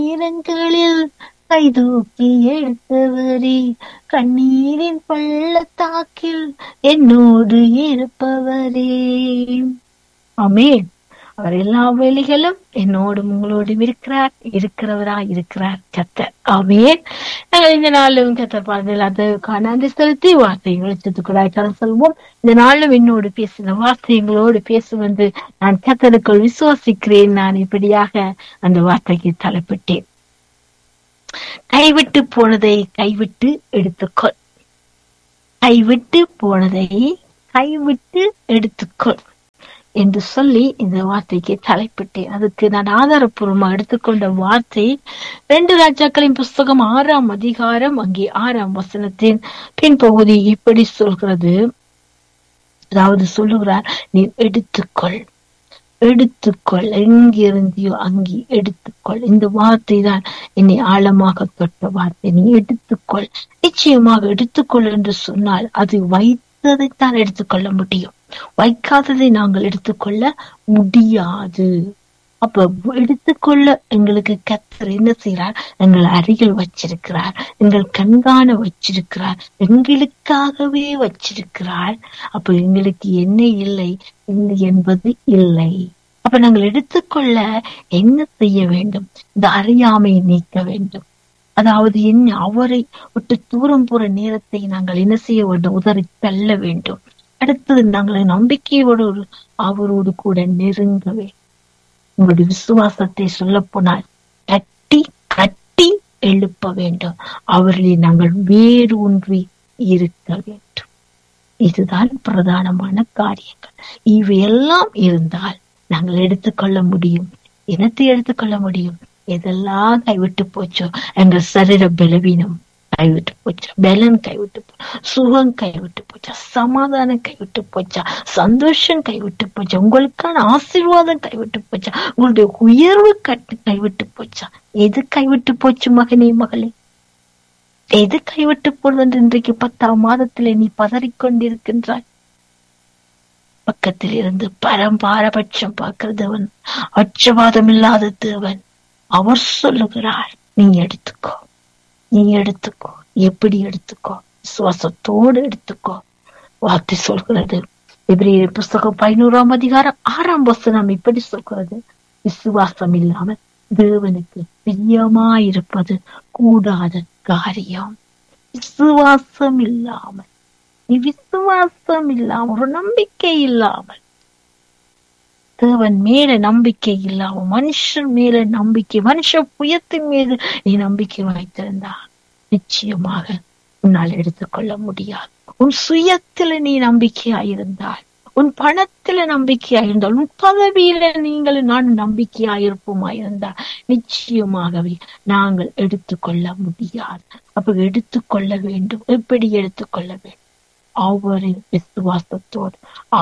நேரங்களில் கைதூக்கி எடுத்தவரே, கண்ணீரின் பள்ளத்தாக்கில் என்னோடு இருப்பவரே. ஆமென். அவர் எல்லா வேலைகளும் என்னோடும் உங்களோடும் இருக்கிறார் கர்த்தர். ஆமென். நாங்கள் இந்த நாளும் கர்த்தர் பாடல் அதற்கான நன்றி செலுத்தி வார்த்தை வெளிச்சத்துக்குள்ளாய் கடந்து செல்வோம். இந்த நாளும் என்னோடு பேசின வார்த்தை எங்களோடு பேசும் என்று நான் கர்த்தருக்குள் விசுவாசிக்கிறேன். நான் இப்படியாக அந்த வார்த்தைக்கு தலைப்பட்டேன். கைவிட்டு போனதை கைவிட்டு எடுத்துக்கொள். கைவிட்டு போனதை கைவிட்டு எடுத்துக்கொள் என்று சொல்லி இந்த வார்த்தைக்கு தலைப்பிட்டேன். அதுக்கு நான் ஆதாரப்பூர்வமா எடுத்துக்கொண்ட வார்த்தை 2 ராஜாக்களின் புஸ்தகம் 6ஆம் அதிகாரம் அங்கே 6ஆம் வசனத்தின் பின்பகுதி இப்படி சொல்கிறது. அதாவது சொல்லுகிறார், நீ எடுத்துக்கொள், எடுத்துக்கொள், எங்கிருந்தியோ அங்கே எடுத்துக்கொள். இந்த வார்த்தை தான் என்னை ஆழமாக தொட்ட வார்த்தை. நீ எடுத்துக்கொள். நிச்சயமாக எடுத்துக்கொள் என்று சொன்னால் அது வைத்ததைத்தான் எடுத்துக்கொள்ள முடியும், வைக்காததை நாங்கள் எடுத்துக்கொள்ள முடியாது. அப்ப எடுத்துக்கொள்ள எங்களுக்கு கர்த்தர் என்ன செய்யறார்? எங்கள் அருகில் வச்சிருக்கிறார், எங்கள் கண்காண வச்சிருக்கிறார், எங்களுக்காகவே வச்சிருக்கிறார். அப்ப எங்களுக்கு என்ன இல்லை என்பது இல்லை. அப்ப நாங்கள் எடுத்துக்கொள்ள என்ன செய்ய வேண்டும்? இந்த அறியாமையை நீக்க வேண்டும். அதாவது என்ன, அவரை விட்டு தூரம் போற நேரத்தை நாங்கள் என்ன செய்ய வேண்டும்? உதறி தள்ள வேண்டும். அடுத்தது நாங்கள் நம்பிக்கையோடு அவரோடு கூட நெருங்கவே, உங்களுடைய விசுவாசத்தை சொல்ல போனால் கட்டி கட்டி எழுப்ப வேண்டும். அவர்களை நாங்கள் வேறு ஒன்றி இருக்க வேண்டும். இதுதான் பிரதானமான காரியங்கள். இவையெல்லாம் இருந்தால் நாங்கள் எடுத்துக்கொள்ள முடியும். இனத்தை எடுத்துக்கொள்ள முடியும். எதெல்லாம் கைவிட்டு போச்சோ, எங்கள் சரீர பலவீனம் கைவிட்டு போச்சா, பலன் கைவிட்டு போச்சா, சுகம் கைவிட்டு போச்சா, சமாதானம் கைவிட்டு போச்சா, சந்தோஷம் கைவிட்டு போச்சா, உங்களுக்கான ஆசீர்வாதம் கைவிட்டு போச்சா, உங்களுடைய உயர்வு கைவிட்டு போச்சா, எது கைவிட்டு போச்சு மகனே மகளே? எது கைவிட்டு போனது என்று இன்றைக்கு 10ஆம் மாதத்திலே நீ பதறிக்கொண்டிருக்கின்றாய்? பக்கத்தில் இருந்து பாரபட்சம் பார்க்கிற தேவன், அச்சவாதம் இல்லாத தேவன், அவர் சொல்லுகிறார், நீ எடுத்துக்கோ, நீ எடுத்துக்கோ. எப்படி எடுத்துக்கோ? விசுவாசத்தோடு எடுத்துக்கோ. வார்த்தை சொல்கிறது, எபிரேயர் புஸ்தகம் 11ஆம் அதிகாரம் 6ஆம் வசனம் இப்படி சொல்கிறது, விசுவாசம் இல்லாமல் தேவனுக்கு பிரியமாயிருப்பது கூடாத காரியம். விசுவாசம் இல்லாமல், நீ விசுவாசம் இல்லாமல், ஒரு நம்பிக்கை இல்லாமல், தேவன் மேல நம்பிக்கை இல்லாம, மனுஷன் மேல நம்பிக்கை, மனுஷ புயத்தின் மீது நீ நம்பிக்கை வைத்திருந்தா நிச்சயமாக உன்னால் எடுத்துக்கொள்ள முடியாது. உன் சுயத்துல நீ நம்பிக்கையாயிருந்தால், உன் பணத்துல நம்பிக்கையாயிருந்தால், உன் பதவியில நான் நம்பிக்கையாயிருப்போமாயிருந்தால் நிச்சயமாகவே நாங்கள் எடுத்துக்கொள்ள முடியாது. அப்ப எடுத்துக்கொள்ள வேண்டும். எப்படி எடுத்துக்கொள்ள வேண்டும்? அவரின் விசுவாசத்தோடு,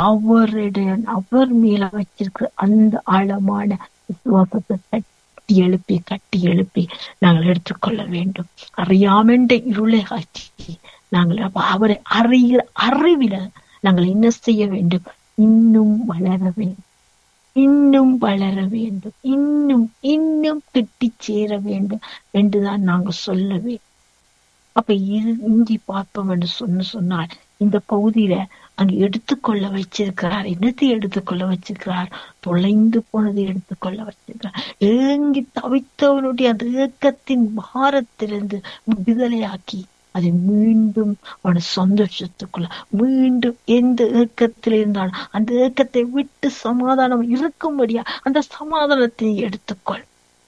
அவர் மேல வச்சிருக்கிற அந்த ஆழமான விசுவாசத்தை கட்டி எழுப்பி நாங்கள் எடுத்துக்கொள்ள வேண்டும். அறியாமென்ற இருளை காட்சி நாங்கள் அவரை அறிகிற அறிவில நாங்கள் என்ன செய்ய வேண்டும்? இன்னும் வளர வேண்டும், இன்னும் வளர வேண்டும், இன்னும் கிட்டி சேர வேண்டும் என்றுதான் நாங்கள் சொல்ல வேண்டும். அப்ப இஞ்சி பார்ப்போம் என்று சொன்னால் இந்த பகுதியில அங்க எடுத்துக்கொள்ள வச்சிருக்கிறார். என்னத்தை எடுத்துக்கொள்ள வச்சிருக்கிறார்? தொலைந்து போனதை எடுத்துக்கொள்ள வச்சிருக்கிறார். ஏங்கி தவித்தவனுடைய அந்த ஏக்கத்தின் பாரத்திலிருந்து விடுதலையாக்கி அதை மீண்டும் அவன சந்தோஷத்துக்குள்ள, மீண்டும் எந்த ஏக்கத்தில் இருந்தாலும் அந்த ஏக்கத்தை விட்டு சமாதானம் இருக்கும்படியா அந்த சமாதானத்தை எடுத்துக்கொள்.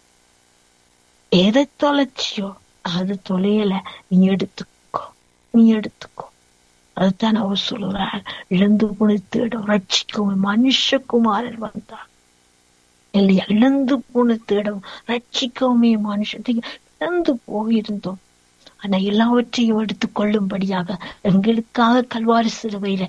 எதை தொலைச்சியோ அது தொலையல, நீ எடுத்துக்கோ, நீ எடுத்துக்கோ. அதுதான் அவர் சொல்லுறார், இழந்து போன தேடம் ரட்சிக்கும் மனுஷகுமாரன் வந்தார் இல்லையா? இழந்து போன தேடம் ரட்சிக்கவுமே மனுஷன். இழந்து போயிருந்தோம், ஆனா எல்லாவற்றையும் எடுத்துக் கொள்ளும்படியாக எங்களுக்காக கல்வாரி சிலுவையில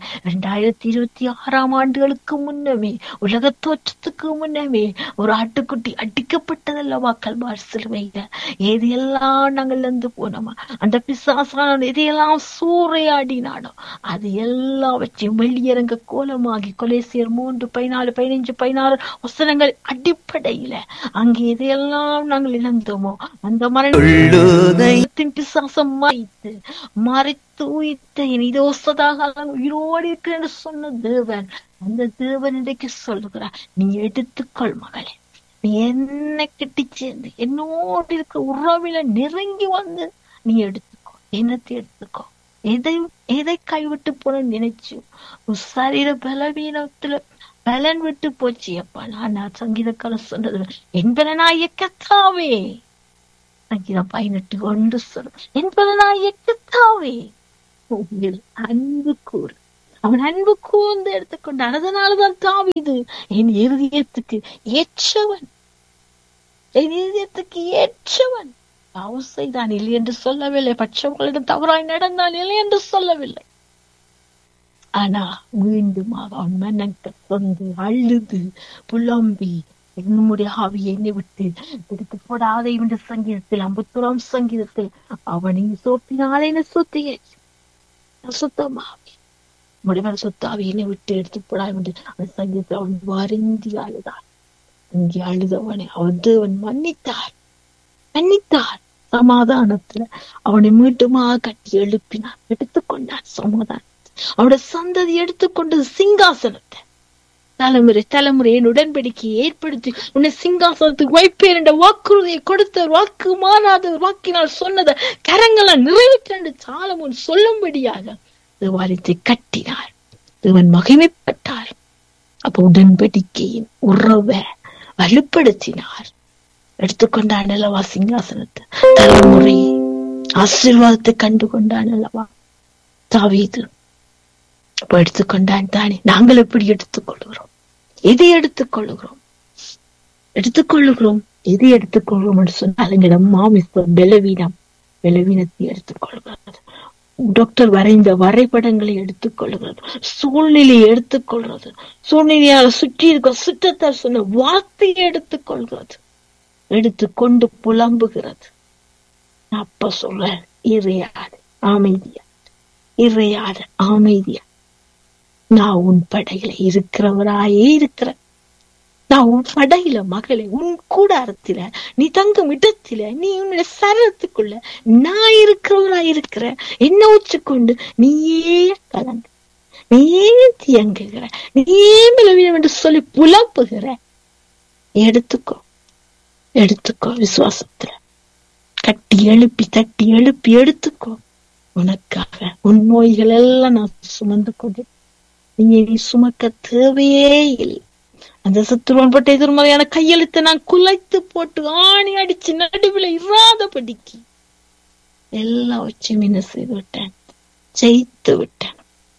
2026 முன்னமே, உலக தோற்றத்துக்கு முன்னமே ஒரு ஆட்டுக்குட்டி அடிக்கப்பட்டதல்லவா கல்வாரி சிலுவையில. எது எல்லாம் நாங்கள் இழந்து போனோமா, அந்த பிசாசான எதையெல்லாம் சூறையாடினானோ அது எல்லாவற்றையும் வெளியரங்க கோலமாகி கொலேசியர் 3:14-15-16 வசனங்கள் அடிப்படையில அங்கே எதையெல்லாம் நாங்கள் இழந்தோமோ அந்த மரணத்தின் பிசாசம் மறைத்து உயிர்த்த இதோசதாக உயிரோடு இருக்கிற என்று சொன்ன தேவன், அந்த தேவன் இன்றைக்கு சொல்லுகிறார், நீ எடுத்துக்கொள் மகளே, நீ என்ன கிட்டி சேர்ந்து என்னோடு இருக்கிற உறவில நெருங்கி வந்து நீ எடுத்துக்கோ, என்னத்தை எடுத்துக்கோ. எதை கைவிட்டு போன நினைச்சு உன் சரீர பலவீனத்துல பலன் விட்டு போச்சு அப்பா. நான் சங்கீதக்காரன் சொன்னது, என்பதனாய கர்த்தாவே, சங்கீதம் 18:1 சொல்ற, என்பதனாய கர்த்தாவே உங்கள் அன்பு கூறு. அவன் அன்பு கூர்ந்து எடுத்துக்கொண்டான். அதனாலதான் தாவீது என் இருதயத்துக்கு ஏற்றவன், என் இருதயத்துக்கு ஏற்றவன். பாவம் செய்தான் இல்லை என்று சொல்லவில்லை, பட்சங்களிடம் தவறாய் நடந்தான் இல்லை என்று சொல்லவில்லை. ஆனா மீண்டும் அவன் மனங்க சொந்து அழுது புலம்பி, என்னுடைய ஆவியை என்னை விட்டு எடுத்து போடாத என்ற சங்கீதத்தில் 51 சங்கீதத்தில் அவனை சோப்பினாலே என்ன சுத்தியே சுத்தமாவி முடிவன் சொத்தாவி என்னை விட்டு எடுத்து போடா என்று அந்த சங்கீதத்தில் அவன் வருந்தி அழுதான். இங்கே அழுதவனை அவன் மன்னித்தார். சமாதானத்துல அவனை மீண்டுமாக கட்டி எழுப்பினான், எடுத்துக்கொண்டான் சமாதானம். அவனுடைய சந்ததி எடுத்துக்கொண்டது சிங்காசனத்தை. தலைமுறை என் உடன்படிக்கையை ஏற்படுத்தி உன்னை சிங்காசனத்துக்கு வைப்பேன் என்ற வாக்குறுதியை கொடுத்தவர், வாக்கு மாறாதவர், வாக்கினால் சொன்னதை கரங்களை நிறைவேற்ற சாலமோன் சொல்லும்படியாக தேவாலயத்தை கட்டினார். தேவன் மகிமைப்பட்டார். அப்ப உடன்படிக்கையின் உறவை வலுப்படுத்தினார். எடுத்துக்கொண்டான் அல்லவா சிங்காசனத்தை, தலைமுறையை ஆசீர்வாதத்தை கண்டு கொண்டான் அல்லவா தாவீது. அப்ப எடுத்துக்கொண்டான் தானே. நாங்கள் எப்படி எடுத்துக்கொள்கிறோம்? எதை எடுத்துக்கொள்ளுகிறோம்? எதை எடுத்துக்கொள்கிறோம் என்று சொன்னால் எங்களிடம் மாமிசம், பலவீனத்தை எடுத்துக்கொள்கிறது. டாக்டர் வரைந்த வரைபடங்களை எடுத்துக்கொள்கிறது, சூழ்நிலையை எடுத்துக்கொள்றது, சூழ்நிலையால் சுற்றி இருக்க சுற்றத்தால் சொன்ன வார்த்தையை எடுத்துக்கொள்கிறது, எடுத்துக்கொண்டு புலம்புகிறது. அப்ப சொல்ற இறையாடு அமைதியா, நான் உன் படையில இருக்கிறவராயே இருக்கிறேன். நான் உன் படையில மகளே, உன் கூடாரத்தில, நீ தங்கும் இடத்தில, நீ உன்னுடைய சரத்துக்குள்ள நான் இருக்கிறவராய் இருக்கிற. என்ன வச்சுக்கொண்டு நீயே கலங்க, நீயே தியங்குகிற, நீயே பலவீனம் என்று சொல்லி புலம்புகிற. எடுத்துக்கோ விசுவாசத்துல தட்டி எழுப்பி எடுத்துக்கோ. உனக்காக உன் நோய்கள் எல்லாம் நான் சுமந்து கொண்டு நீ சுமக்க தேவையே இல்லை. அந்த சத்துருவன் பட்ட எதிர்மறையான கையெழுத்தை நான் குலைத்து போட்டு ஆணி அடிச்சு நடுவில் இராதபடிக்கு எல்லாவற்றையும் என்ன செய்து விட்டேன், ஜெயித்து விட்டேன்.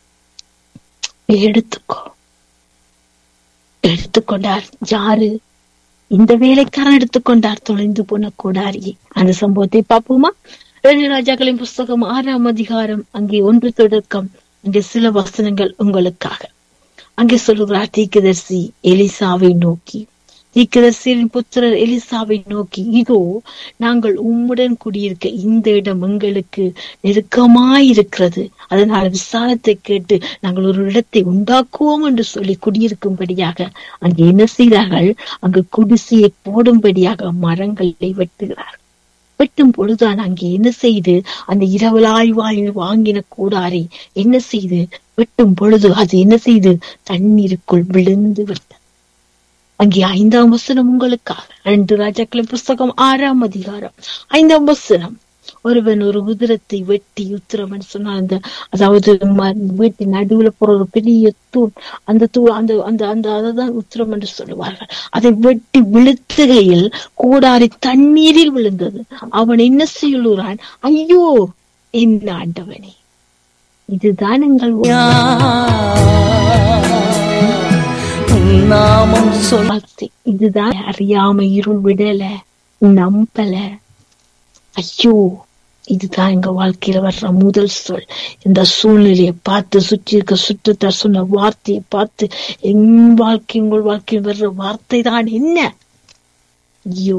எடுத்துக்கொண்டார். யாரு? இந்த வேலைக்காரன் எடுத்துக்கொண்டார், தொலைந்து போன கோடாரியை. அந்த சம்பவத்தை பார்ப்போமா? 2 ராஜாக்களின் புஸ்தகம் 6ஆம் அதிகாரம், அங்கே 1 தொடக்கம், அங்கே சில வசனங்கள் உங்களுக்காக. அங்கே சொல்லுகிறார், தீர்க்கதரிசி எலிசாவை நோக்கி, தீர்க்கதரிசியின் புத்திரர் எலிசாவை நோக்கி, இதோ நாங்கள் உம்முடன் குடியிருக்க இந்த இடம் எங்களுக்கு நெருக்கமாயிருக்கிறது. அதனால விசாரத்தை கேட்டு நாங்கள் ஒரு இடத்தை உண்டாக்குவோம் என்று சொல்லி குடியிருக்கும்படியாக அங்கே என்ன செய்தார்கள்? அங்கு குடிசையை போடும்படியாக மரங்களை வெட்டுகிறார். வெட்டும் பொழுதுதான் அங்கே என்ன செய்து அந்த இரவலாய் வாங்கின கூடாரை என்ன செய்து வெட்டும் பொழுது அது என்ன செய்து தண்ணீருக்குள் விழுந்து விட்டது. அங்கே 5ஆம் வசனம் உங்களுக்காக. 2 ராஜாக்களின் புஸ்தகம் 6ஆம் அதிகாரம் 5ஆம் வசனம். ஒருவன் ஒரு உதிரத்தை வெட்டி உத்திரவன் சொன்னான். அதாவது வீட்டின் நடுவுல போற ஒரு பெரிய தூண், அந்த அததான் உத்திரம் என்று சொல்லுவார்கள். அதை வெட்டி விழுத்துகையில் கூடாரி தண்ணீரில் விழுந்தது. அவன் என்ன சொல்லுறான்? ஐயோ என்ன ஆண்டவனே, இதுதான் எங்கள் நாமம் சொல். இதுதான் அறியாம இருள் விடல, நம்பல. ஐயோ இதுதான் எங்க வாழ்க்கையில வர்ற முதல் சொல். இந்த சூழ்நிலையை பார்த்து, சுற்றி இருக்க சுற்றத்தார் சொன்ன வார்த்தையை பார்த்து, என் வாழ்க்கை உங்கள் வாழ்க்கையில் வர்ற வார்த்தை தான் என்ன? ஐயோ.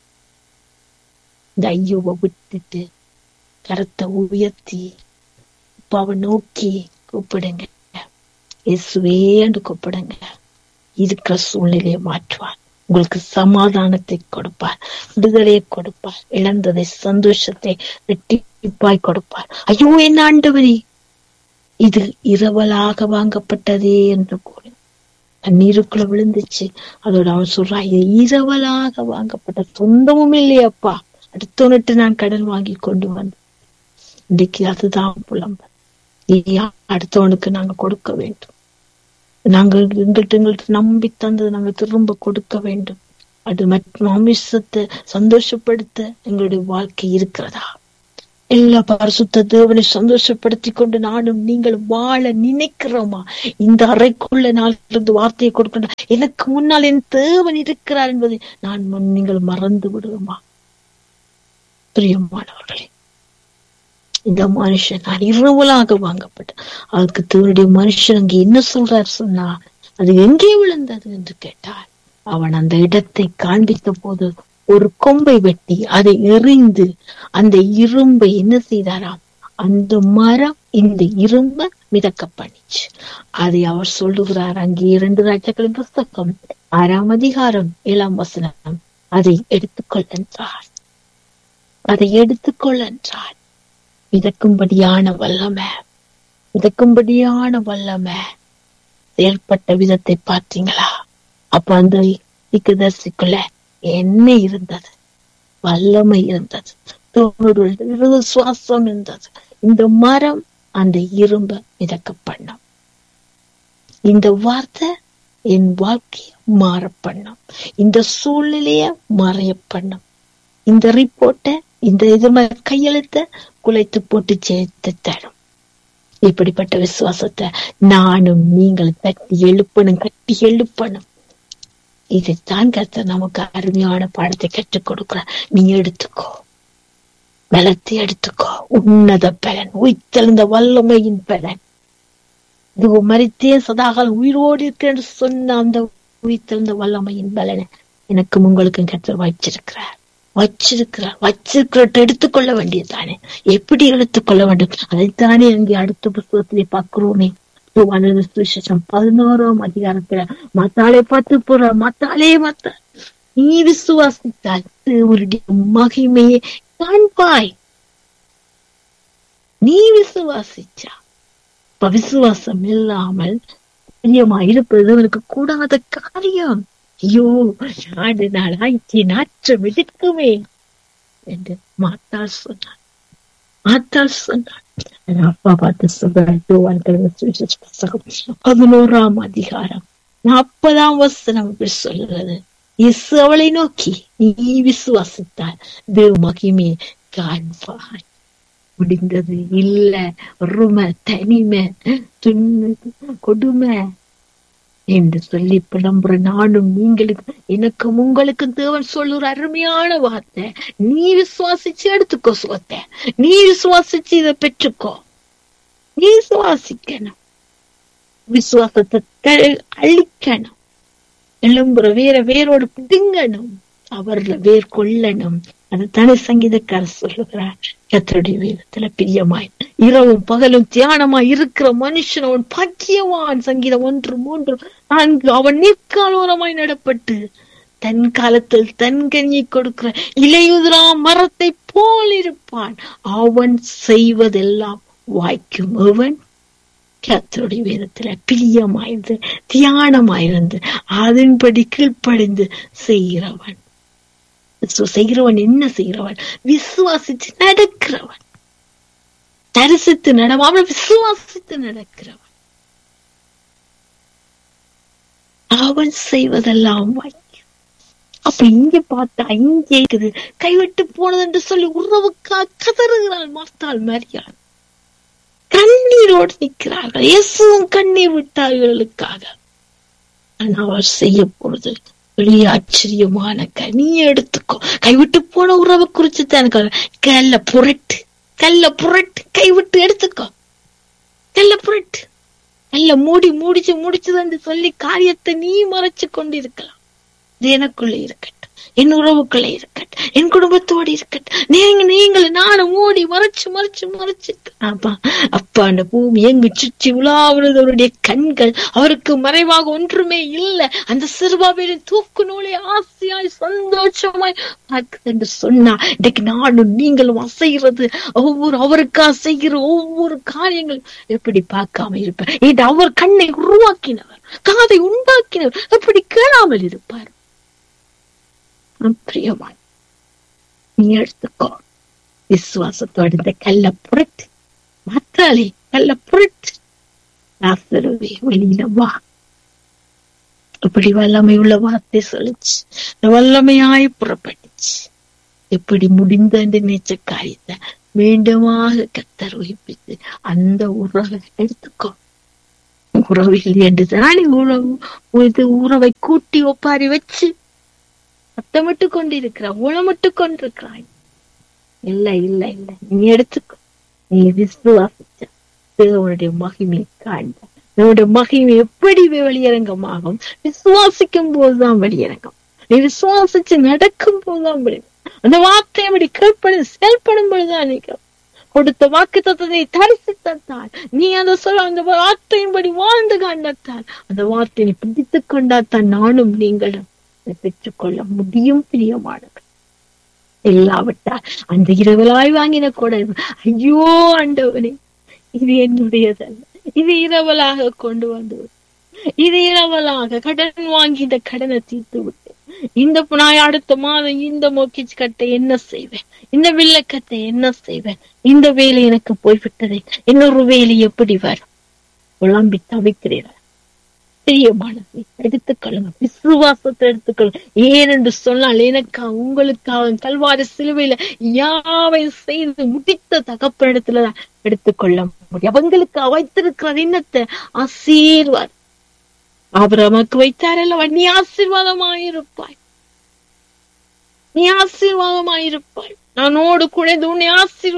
இந்த ஐயோவை விட்டுட்டு கரத்தை உயர்த்தி அப்பாவை நோக்கி கூப்பிடுங்க. இயேசுவே என்று கூப்பிடுங்க. இருக்கிற சூழ்நிலையை மாற்றுவார். உங்களுக்கு சமாதானத்தை கொடுப்பார், விடுதலையை கொடுப்பார், இழந்ததை சந்தோஷத்தை ரெட்டிப்பாய் கொடுப்பார். ஐயோ என்ன ஆண்டவரே, இது இரவலாக வாங்கப்பட்டதே என்று கூறி தண்ணீருக்குள்ள விழுந்துச்சு. அதோட அவன் சொல்றான், இது இரவலாக வாங்கப்பட்ட, சொந்தமும் இல்லையப்பா, அடுத்தவனிட்டு நான் கடன் வாங்கி கொண்டு வந்தேன். இன்னைக்கு அதுதான் புலம்பல். அடுத்தவனுக்கு நாங்க கொடுக்க வேண்டும். நாங்கள் எங்கள்கிட்ட நம்பி தந்தது நாங்க திரும்ப கொடுக்க வேண்டும். அது மாமிசத்தை சந்தோஷப்படுத்த எங்களுடைய வாழ்க்கை இருக்கிறதா? எல்லா பரிசுத்த தேவனை சந்தோஷப்படுத்தி கொண்டு நானும் நீங்களும் வாழ நினைக்கிறோமா? இந்த அறைக்குள்ள நாள் இருந்து வார்த்தையை கொடுக்கின்ற எனக்கு முன்னால் என் தேவன் இருக்கிறார் என்பதை நீங்கள் மறந்து விடுவோமா? பிரியமானவர்களே, இந்த மனுஷன் நான் இரவலாக வாங்கப்பட்டேன். அதுக்கு தேவனுடைய மனுஷன் அங்கே என்ன சொல்றார் சொன்னா, அது எங்கே விழுந்தது என்று கேட்டார். அவன் அந்த இடத்தை காண்பித்த போது ஒரு கொம்பை வெட்டி அதை எறிந்து அந்த இரும்பை என்ன செய்தாராம், அந்த மரம் இந்த இரும்பை மிதக்க பண்ணிச்சு. அதை அவர் சொல்லுகிறார் அங்கே 2 ராஜாக்களின் புஸ்தகம் 6ஆம் அதிகாரம் 7ஆம் வசனம். அதை எடுத்துக்கொள் என்றார். அதை எடுத்துக்கொள் என்றார். மிதக்கும்படியான வல்லமை, மிதக்கும்படியான வல்லமை செயல்பட்ட விதத்தை பார்த்தீங்களா? அப்ப அந்த தீர்க்கதரிசிக்குள்ள என்ன இருந்தது? வல்லமை இருந்தது, சுவாசம் இருந்தது. இந்த மரம் அந்த இரும்ப மிதக்க பண்ணும். இந்த வார்த்தை என் வாழ்க்கைய மாற பண்ணும். இந்த சூழ்நிலைய மறைய பண்ணும். இந்த ரிப்போர்ட்டை, இந்த எதிர்மறை கையெழுத்த குலைத்து போட்டு சேர்த்து தரும். இப்படிப்பட்ட விசுவாசத்தை நானும் நீங்கள் தட்டி எழுப்பணும், கட்டி எழுப்பணும். இதைத்தான் கர்த்தர் நமக்கு அருமையான பாடத்தை கற்றுக் கொடுக்கிற. நீ எடுத்துக்கோ, பலத்தை எடுத்துக்கோ. உன்னத பலன், உயிர்த்தெழுந்த வல்லமையின் பலன். இது மரித்தே சதாகாலம் உயிரோடு இருக்கு என்று சொன்ன அந்த உயிர்த்தெழுந்த வல்லமையின் பலனை எனக்கும் உங்களுக்கும் கர்த்தர் வச்சிருக்கிறார். எடுத்துக்கொள்ள வேண்டியதானே. எப்படி எடுத்துக்கொள்ள வேண்டும்? அதைத்தானே அங்கே அடுத்த புத்தகத்திலே பார்க்கிறோமே. 11ஆம் அதிகாரத்துல மத்தாலே பார்த்து போற, மத்தாலே மத்த நீ விசுவாசித்தால் தேவனுடைய மகிமையை காண்பாய். நீ விசுவாசிச்சா. இப்ப விசுவாசம் இல்லாமல் பிரியமா இருப்பது அவனுக்கு கூடாத காரியம். ஐயோ, நாடு நாளாய்ச்சி நாற்றம் எடுக்குமே என்று மாத்தாள் சொன்னார். அப்பா பார்த்து சொல்றார். 11ஆம் அதிகாரம் 40ஆம் வசனம் சொல்லுறது. இயேசு அவளை நோக்கி, நீ விசுவாசித்தால் தேவ மகிமையை காண்பாய். முடிந்தது இல்ல, ஒருமை, தனிமை, கொடுமை என்று சொல்லி புலம்புற நானும் நீங்களுக்கு, எனக்கும் உங்களுக்கும் தேவன் சொல்லுற அருமையான வார்த்தை. நீ விசுவாசிச்சு எடுத்துக்கோ சுகத்தை. நீ விசுவாசிச்சு இதை பெற்றுக்கோ. நீ விசுவாசிக்கணும். விசுவாசத்தை அழிக்கணும். எழும்புற வேரோடு பிடுங்கணும். அவர்ல வேர் கொள்ளணும். அதுதானே சங்கீதக்காரர் சொல்லுகிறார். கர்த்தருடைய வேதத்துல பிரியமாய் இரவும் பகலும் தியானமாய் இருக்கிற மனுஷன் அவன் பாக்கியவான். சங்கீதம் 1:3-4. அவன் நீர்க்காலோரமாய் நடப்பட்டு தன் காலத்தில் தன் கனியை கொடுக்கிற இலையுதிரா மரத்தை போல் இருப்பான். அவன் செய்வதெல்லாம் வாய்க்கும். அவன் கர்த்தருடைய வேதத்துல பிரியமாயிருந்து தியானமாயிருந்து அதன்படி கீழ்ப்படிந்து செய்கிறவன். செய்கிறவன் என்ன செய்கிறவன்? விசுவாசித்து நடக்கிறவன். தரிசித்து நடவாமல் விசுவாசித்து நடக்கிறவன். அவன் செய்வதெல்லாம் வாய்க்கும். அப்ப இங்க பார்த்தா இங்கே இருக்குது. கைவிட்டு போனது என்று சொல்லி உறவுக்காக கதறுகிறாள் மார்த்தாள் மரியாள். கண்ணீரோடு நிற்கிறார்கள். இயேசுவும் கண்ணீர் விட்டார்களுக்காக. அவர் செய்ய போறது வெளியே ஆச்சரியமான நீ எடுத்துக்கோ. கைவிட்டு போன உறவை குறிச்சு தான் கல்ல புரட்டு. கல்ல புரட்டு, கைவிட்டு எடுத்துக்கோ. கல்ல புரட்டு, கல்ல முடிச்சு சொல்லி காரியத்தை நீ மறைச்சு கொண்டு இருக்கலாம். இது எனக்குள்ள இருக்கட்டும், என் உறவுக்குள்ள இருக்கட்டும், என் குடும்பத்தோடு இருக்கட்டும். நீங்கள் நானும் மூடி மறைச்சு அப்பா அந்த பூமி எங்கு சுற்றி உலாவுறது அவருடைய கண்கள். அவருக்கு மறைவாக ஒன்றுமே இல்லை. அந்த சிறுபாவின் தூக்கு நூலை ஆசையாய் சந்தோஷமாய் என்று சொன்னா, இன்னைக்கு நானும் நீங்களும் அசைகிறது அவருக்கு அசைகிற ஒவ்வொரு காரியங்களும் எப்படி பார்க்காம இருப்பார்? இது அவர் கண்ணை உருவாக்கினவர், காதை உண்டாக்கினவர், எப்படி கேளாமல் இருப்பார்? பிரியமாய் நீ எடுத்துக்கோ. விசுவாசத்தோடு இந்த கல்ல புரட்டு, மாத்தாளி கல்ல புரட்டு, லாசருவே வெளியில வா. எப்படி வல்லமை உள்ள வார்த்தை சொல்லிச்சு, வல்லமையாய் புறப்பட்டுச்சு. எப்படி முடிந்த நினைச்ச காரியத்தை மீண்டுமாக கர்த்தர் உயிர்ப்பித்து அந்த உறவை எடுத்துக்கோ. உறவில் என்று தானே உறவை கூட்டி ஒப்பாரி வச்சு சத்தமிட்டு கொண்டிருக்கிறாய், உளமிட்டு கொண்டிருக்கிறாய். இல்ல இல்ல இல்ல, நீ எடுத்துக்கோ. நீ விசுவாசிச்ச தேவனுடைய மகிமையை காண்ட. நம்முடைய மகிமை எப்படி வெளியரங்கமாகும்? விசுவாசிக்கும் போதுதான் வெளியரங்கம். நீ விசுவாசிச்சு நடக்கும் போதுதான் வெளியரங்கம். அந்த வார்த்தை அப்படி கேட்பது செயல்படும் பொழுதுதான் நீ கொடுத்த வாக்கு தத்துவத்தை தரிசித்தால், நீ அந்த அந்த வார்த்தையின்படி வாழ்ந்து காண்டத்தால், அந்த வார்த்தையை பிடித்துக் கொண்டாத்தான் நானும் நீங்களும் பெற்றுக்கொள்ள முடியும். பிரியமானவர், இல்லாவிட்டால் அந்த இரவலாய் வாங்கின கூட, ஐயோ ஆண்டவனே, இது என்னுடையதல்ல, இது இரவலாக கொண்டு வந்து, இது இரவலாக கடன் வாங்கி இந்த கடனை தீர்த்து விட்டு, இந்த நான் அடுத்த மாதம் இந்த மோக்கிச் கட்டை என்ன செய்வேன், இந்த வில்லக்கத்தை என்ன செய்வேன், இந்த வேலை எனக்கு போய்விட்டதை, இன்னொரு வேலை எப்படி வரும்? குழம்பி தவிக்கிறீர்கள். பிரியமானதை எடுத்துக்கொள்ளுங்க, விசுவாசத்தை எடுத்துக்கொள்ளுங்க. ஏனென்று சொன்னால், எனக்காக உங்களுக்காக கல்வாரி சிலுவையில யாவை செய்து முடித்த தகப்பனிடத்துலதான் எடுத்துக்கொள்ள முடியும். அவங்களுக்கு வைத்திருக்கிற எண்ணத்தை ஆசீர்வாதம் ஆபிரகாமுக்கு வைத்தாரல்ல, நீ ஆசீர்வாதமாயிருப்பாய், நீ ஆசீர்வாதமாயிருப்பாய். நானோடு குழைந்து உன்னை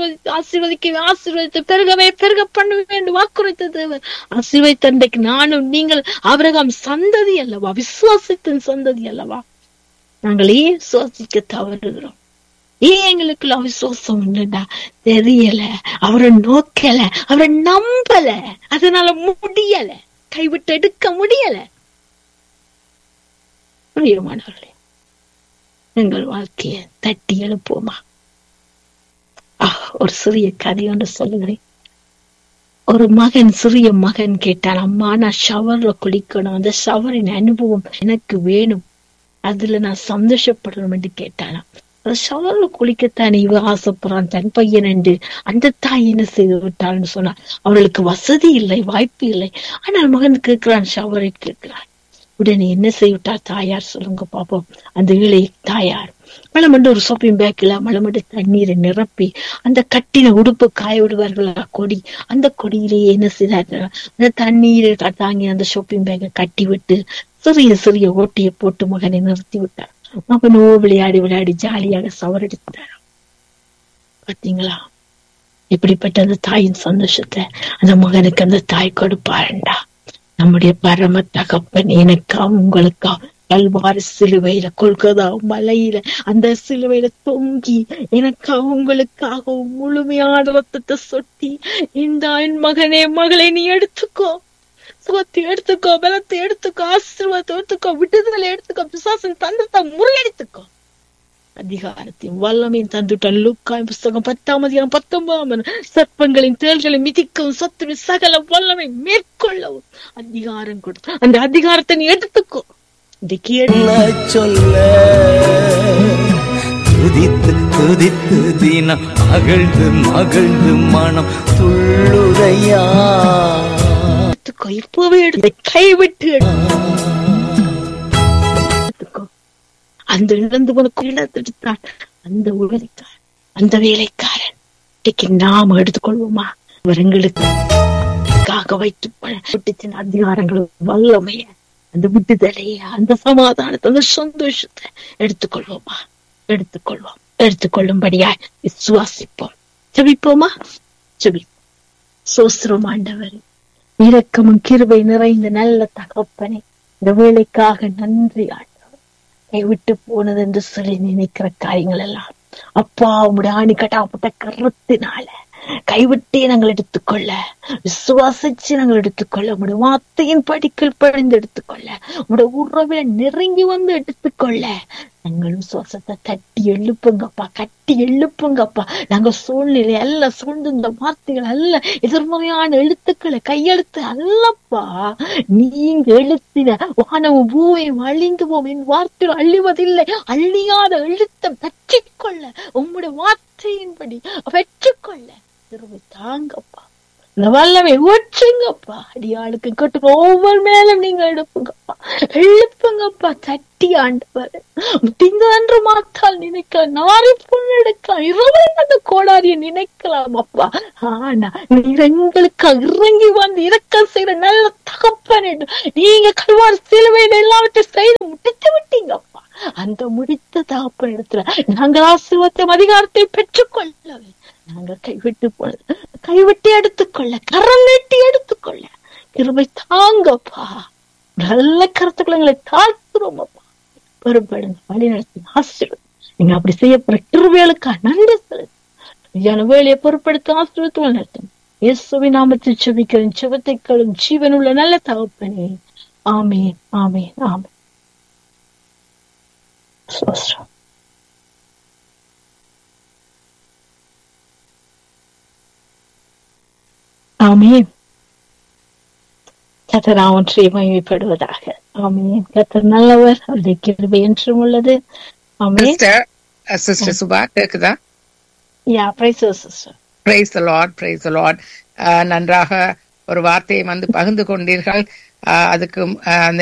ஆசீர்வதிக்க பெருக பண்ணுவேன் என்று வாக்குரைத்த தேவன் ஆசீர்வதித்த அன்றைக்கு நானும் நீங்கள் ஆபிரகாம் சந்ததி அல்லவா, விசுவாசத்தின் சந்ததி அல்லவா? நாங்கள் ஏன் விசுவாசிக்க தவறுகிறோம்? ஏன் எங்களுக்குள்ள விசுவாசம் இல்லைடா? தெரியல, அவரை நோக்கல, அவரை நம்பல, அதனால முடியல, கைவிட்டு எடுக்க முடியல. பிரியமானவர்களே, எங்கள் வாழ்க்கைய தட்டி எழுப்போமா? ஒரு சிறிய கதை ஒன்று சொல்லுகிறேன். ஒரு மகன், சிறிய மகன் கேட்டான், அம்மா நான் ஷவர்ல குளிக்கணும், அந்த ஷவரின் அனுபவம் எனக்கு வேணும், அதுல நான் சந்தோஷப்படணும் என்று கேட்டானாம். அந்த ஷவர்ல குளிக்கத்தான் இவ ஆசைப்படுறான் தன் பையன் என்று. அந்த தாய் என்ன செய்து விட்டாள்னு சொன்னா, அவர்களுக்கு வசதி இல்லை, வாய்ப்பு இல்லை. ஆனால் மகன் கேட்கிறான், ஷவரை கேட்கிறான். உடனே என்ன செய்விட்டார் தாயார்? சொல்லுங்க பாப்போம். அந்த இளைய தாயார் மலமண்டு ஒரு ஷாப்பிங் பேக்ல மலமண்டு தண்ணீரை நிரப்பி அந்த கட்டின உடுப்பு காய விடுவார்களா கொடி, அந்த கொடியிலேயே என்ன செய்தார்கள், அந்த தண்ணீரை தாங்கி அந்த ஷாப்பிங் பேக்கை கட்டி விட்டு சிறிய சிறிய ஓட்டியை போட்டு மகனை நிறுத்தி விட்டார். மகனோ விளையாடி ஜாலியாக சவரடித்தார். பாத்தீங்களா இப்படிப்பட்ட அந்த தாயின் சந்தோஷத்தை அந்த மகனுக்கு அந்த தாய் கொடுப்பாருண்டா. நம்முடைய பரம தகப்பன் எனக்கா உங்களுக்கா கல்வாரி சிலுவையில, கொல்கதா மலையில அந்த சிலுவையில தொங்கி எனக்கா உங்களுக்காக முழுமையான ரத்தத்தை சொட்டி, இந்த என் மகனே மகளை நீ எடுத்துக்கோ, சுகத்தை எடுத்துக்கோ, பலத்தை எடுத்துக்கோ, ஆசீர்வாதத்தை எடுத்துக்கோ, விடுதலை எடுத்துக்கோ, பிசாசின் தந்திரத்தை முறியடித்துக்கோ, அதிகாரத்தையும் வல்லமையும் தந்துட்டான். லூக்கா புஸ்தகம் 10:19 சர்ப்பங்களின் தேள்களை மிதிக்கவும் சத்துரு சகல வல்லமை மேற்கொள்ளவும் அதிகாரம் கொடுத்து, அந்த அதிகாரத்தை நீ எடுத்துக்கோ. சொல்ல துதித்து துதித்து தினம் மகிழ்ந்து மனம் துள்ளுதையா, இப்பவே எடுத்து கைவிட்டு எடுத்துக்கோ. அந்த இழந்து உனக்கு இழந்துட்டான் அந்த உலகிக்காரன், அந்த வேலைக்காரன். இன்னைக்கு நாம எடுத்துக்கொள்வோமா? அவர்களுக்காக வைத்து அதிகாரங்களும் வல்லமைய, அந்த விடுதலைய, அந்த சமாதானத்தை, அந்த சந்தோஷத்தை எடுத்துக்கொள்வோமா? எடுத்துக்கொள்ளும்படியாய் விசுவாசிப்போம், ஜெபிப்போமா? ஜெபி. சோஸ்திரம் ஆண்டவரே, இரக்கமும் கிருபை நிறைந்த நல்ல தகப்பனே, இந்த வேலைக்காக நன்றி ஆண்டவர். கைவிட்டு போனது என்று சொல்லி நினைக்கிற காரியங்கள் எல்லாம் அப்பா உம்முடைய ஆணி கட்டாப்பட்ட கருத்தினால கைவிட்டே நாங்கள் எடுத்துக்கொள்ள, விசுவாசிச்சு நாங்கள் எடுத்துக்கொள்ள, உங்களுடைய வார்த்தையின் படிக்கல் பழிந்து எடுத்துக்கொள்ள, உங்களுடைய உறவை நெருங்கி வந்து எடுத்துக்கொள்ள நாங்கள் விசுவாசத்தை தட்டி எழுப்புங்கப்பா, கட்டி எழுப்புங்கப்பா. நாங்க சூழ்நிலை அல்ல, சூழ்ந்து இந்த வார்த்தைகள் அல்ல, எதிர்மறையான எழுத்துக்களை கையெழுத்து அல்லப்பா, நீங்க எழுத்தின வானமும் பூமியும் அழிந்து போம், என் வார்த்தைகள் அழிவதில்லை, அழியாத எழுத்தம் தச்சிக்கொள்ள, உங்களுடைய வார்த்தையின்படி பெற்றுக்கொள்ள திரும்ப தாங்கப்பா, இந்த வல்லமை ஊற்றுங்கப்பா. அடியாளுக்கு கட்டுங்க, ஒவ்வொரு மேலும் நீங்க எழுப்புங்கப்பா, எழுப்புங்கப்பா. தட்டி ஆண்டவர் திங்கன்று மாத்தால் நினைக்கலாம், நாரி புண்ணெடுக்கலாம், இரவு அந்த கோடாரிய நினைக்கலாம் அப்பா. ஆனா நீர் எங்களுக்கு இறங்கி வந்து இரக்கம் செய்யற நல்ல தகப்பன் என்று நீங்க கல்வார் சிலுவையில் எல்லாவற்றையும் செய்து முடித்து விட்டீங்கப்பா. அந்த முடித்த தகப்பன் இடத்துல நாங்கள் ஆசீர்வாதத்தையும் அதிகாரத்தை பெற்றுக்கொள்ளவே நாங்கள் கைவிட்டு போனது கைவிட்டு எடுத்துக்கொள்ள, கரம் நீட்டி எடுத்துக்கொள்ள கிருபை தாங்கப்பா. நல்ல கருத்துக்களை எங்களை தாழ்த்துறோம் அப்பா. பெரும்படுங்க, வழி நடத்தி ஆசீர்வாதம். நீங்க அப்படி செய்யப்படுற கிருபைகளுக்கா நன்றி செலுத்த வேலையை பொறுப்படுத்த ஆசீர்வாதம் நடத்தும். இயேசுவின் நாமத்தில் செபிக்கிறேன், செபத்தைக்களும் ஜீவனுள்ள நல்ல தகப்பனே. ஆமேன், ஆமேன், ஆமேன். ஆமேன். கர்த்தர் ஒன்றை மகிமைப்படுவதாக. ஆமேன். கர்த்தர் நல்லவர், அவருடைய கிருபை என்றும் உள்ளது. ஆமேன். சிஸ்டர் சுபா கேக்குதா? யா, praise the sister. Praise the Lord, praise the Lord. நன்றாக ஒரு வார்த்தையை வந்து பகிர்ந்து கொண்டீர்கள். அதுக்கு அந்த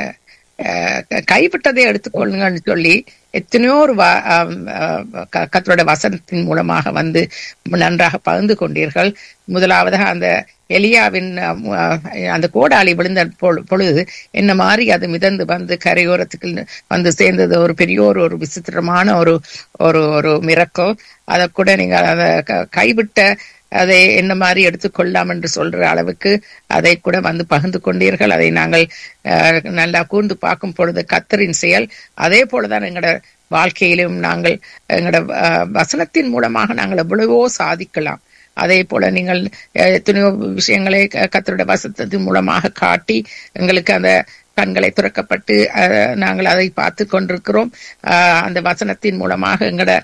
கைவிட்டதை எடுத்துக்கொள்ளுங்கன்னு சொல்லி எத்தனையோ ஒரு கர்த்தரோட வசனத்தின் மூலமாக வந்து நன்றாக பகிர்ந்து கொண்டீர்கள். முதலாவதாக அந்த எலியாவின் அந்த கோடாலி விழுந்த பொழுது என்ன மாதிரி அது மிதந்து வந்து கரையோரத்துக்கு வந்து சேர்ந்தது ஒரு பெரிய ஒரு விசித்திரமான ஒரு ஒரு மிரக்கம். அதை கூட நீங்க அதை கைவிட்ட அதை என்ன மாதிரி எடுத்துக்கொள்ளலாம் என்று சொல்ற அளவுக்கு அதை கூட வந்து பகிர்ந்து கொண்டீர்கள். அதை நாங்கள் நல்லா கூர்ந்து பார்க்கும் பொழுது கர்த்தரின் செயல் அதே போலதான் எங்களோட வாழ்க்கையிலும் நாங்கள் எங்களோட வசனத்தின் மூலமாக நாங்கள் எவ்வளவோ சாதிக்கலாம். அதே போல நீங்கள் எத்தனையோ விஷயங்களை கர்த்தருடைய வசனத்தின் மூலமாக காட்டி எங்களுக்கு அந்த கண்களை துறக்கப்பட்டு நாங்கள் அதை பார்த்து கொண்டிருக்கிறோம். அந்த வசனத்தின் மூலமாக எங்களோட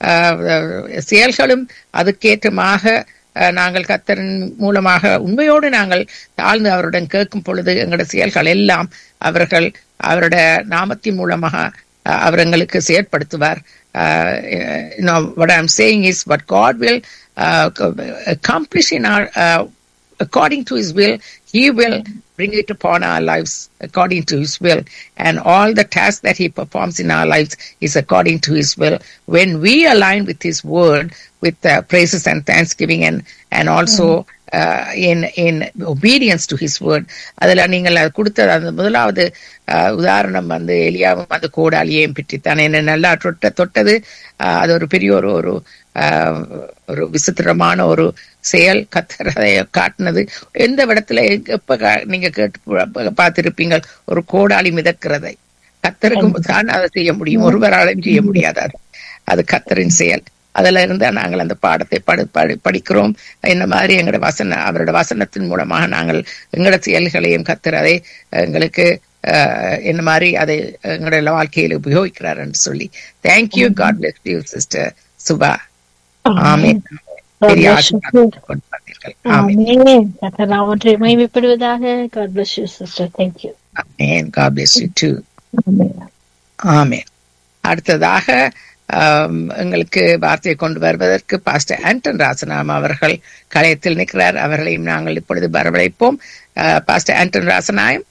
செயல்களும் அதுக்கேற்றமாக நாங்கள் கர்த்தரின் மூலமாக உண்மையோடு நாங்கள் தாழ்ந்து அவருடன் கேட்கும் பொழுது எங்களோட செயல்கள் எல்லாம் அவருடைய நாமத்தின் மூலமாக அவர் எங்களுக்கு செயற்படுத்துவார். What I'm saying is what God will accomplish in our according to his will, he will bring it upon our lives according to his will, and all the tasks that he performs in our lives is according to his will. When we align with his word, with praises and thanksgiving, and also in obedience to his word. அதுல நீங்கள் கொடுத்த அந்த முதலாவது உதாரணம் வந்து எலியாவும் அந்த கோடாலியையும் பற்றித்தான். என்ன நல்லா தொட்டது அது ஒரு பெரிய ஒரு விசித்திரமான ஒரு செயல். கர்த்தர் அதை காட்டினது எந்த இடத்துல எப்ப நீங்க கேட்டு பார்த்திருப்பீங்க ஒரு கோடாலி மிதக்கிறதை. கர்த்தருக்கும் தான் அதை செய்ய முடியும், ஒருவராலும் செய்ய முடியாது. அது கர்த்தரின் செயல். அதுல இருந்தா நாங்கள் அந்த பாடத்தை படிக்கிறோம். என்ன மாதிரி எங்களோட அவரோட வசனத்தின் மூலமாக நாங்கள் எங்களோட செயல்களையும் கர்த்தர் அதை எங்களுக்கு என்ன மாதிரி அதை எங்களோட வாழ்க்கையில உபயோகிக்கிறார் என்று சொல்லி. Thank you. God bless you sister Subha. ஆமென். அடுத்ததாக எங்களுக்கு வார்த்தையை கொண்டு வருவதற்கு பாஸ்டர் ஆண்டன் ராசனாம் அவர்கள் கலையத்தில் நிற்கிறார். அவர்களையும் நாங்கள் இப்பொழுது வரவழைப்போம். Pastor Anton ராசனாயம்.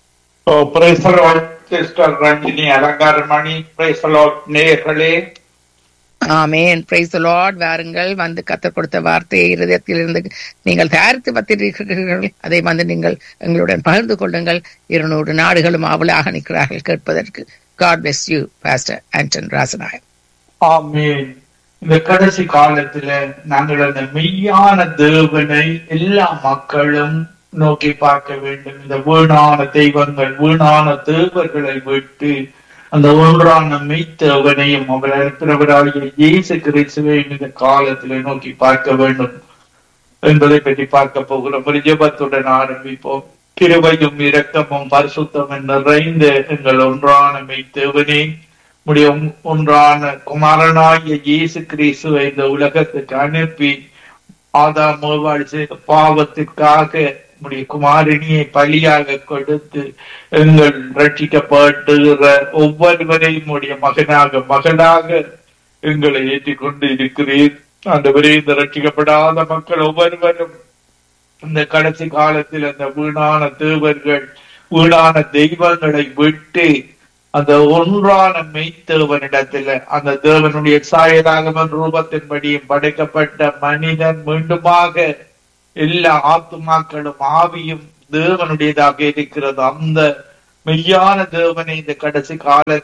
Amen. Praise the Lord. வாருங்கள், வந்து கர்த்தர் கொடுத்த வார்த்தையை இருதயத்தில் இருந்து நீங்கள் தயாரித்து வைத்திருக்கிறீர்கள். அதை வந்து நீங்கள் எங்களுடன் பகிர்ந்து கொள்ளுங்கள். 200 நாடுகளும் ஆவலாக நிற்கிறார்கள் கேட்பதற்கு. God bless you, Pastor Anton Rasanayam. ஆமென். இந்த கடைசி காலத்துல நாங்கள் அந்த மெய்யான தேவனை எல்லா மக்களும் நோக்கி பார்க்க வேண்டும். இந்த வீணான தெய்வங்கள், வீணான தேவர்களை விட்டு அந்த ஒன்றான மெய்த்தேவனையும் அவர் இருக்கிறவராகிய இயேசு கிறிஸ்துவை இந்த காலத்துல நோக்கி பார்க்க வேண்டும் என்பதை பற்றி பார்க்க போகிறோம். ஒரு ஜெபத்துடன் ஆரம்பிப்போம். கிருபையும் இரக்கமும் பரிசுத்தமும் நிறைந்த எங்கள் ஒன்றான மெய்த்தேவனே, உடைய ஒன்றான குமாரனாகிய இயேசு கிறிஸ்துவை இந்த உலகத்துக்கு அனுப்பி ஆதாம் ஏவாள் செய்த பாவத்திற்காக உடைய குமாரணியை பலியாக கொடுத்து எங்கள் ரட்சிக்கப்படுகிற ஒவ்வொருவரையும் உடைய மகளாக எங்களை ஏற்றிக்கொண்டு இருக்கிறீர். ஆண்டவரே, இந்த ரட்சிக்கப்படாத மக்கள் ஒவ்வொருவரும் இந்த கடைசி காலத்தில் அந்த வீணான தேவர்கள், வீணான தெய்வங்களை விட்டு அந்த ஒன்றான மெய்த்தேவனிடத்துல, அந்த தேவனுடைய சாயலாகவன் ரூபத்தின்படியும் படைக்கப்பட்ட மனிதன் மீண்டுமாக எல்லா ஆத்துமாக்களும் ஆவியும் தேவனுடையதாக இருக்கிறது. அந்த மெய்யான தேவனை இந்த கடைசி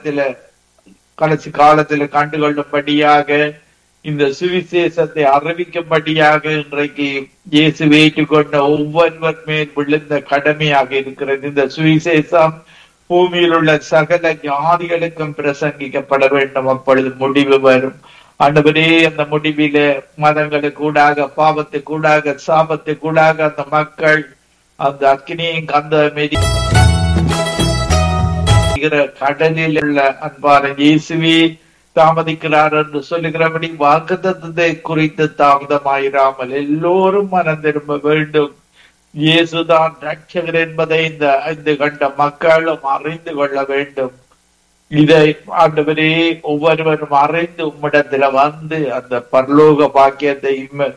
காலத்துல கண்டுகொள்ளும்படியாக, இந்த சுவிசேஷத்தை அறிவிக்கும்படியாக இன்றைக்கு இயேசு ஏற்றுக்கொண்ட ஒவ்வொருவர் மேல் விழுந்த கடமையாக இருக்கிறது. இந்த சுவிசேஷம் பூமியில் உள்ள சகல ஜாதிகளுக்கும் பிரசங்கிக்கப்பட வேண்டும். அப்பொழுது முடிவு வரும். ஆண்டவரே, அந்த முடிவில மதங்களுக்கூடாக, பாவத்துக்கூடாக, சாபத்துக்கூடாக அந்த மக்கள் அந்த அக்கினியும் கந்த கடலில் உள்ள அன்பான இயேசுவே தாமதிக்கிறார் என்று சொல்லுகிறபடி வாக்குத்தத்தத்தை குறித்து தாமதமாயிராமல் எல்லோரும் மனம் திரும்ப வேண்டும். இயேசுதான் ரட்சகர் என்பதை இந்த கண்ட மக்களும் அறிந்து கொள்ள வேண்டும். இதை ஆண்டவரே ஒவ்வொருவரும் அறிந்து உம்மிடத்துல வந்து அந்த பரலோக பாக்கியத்தை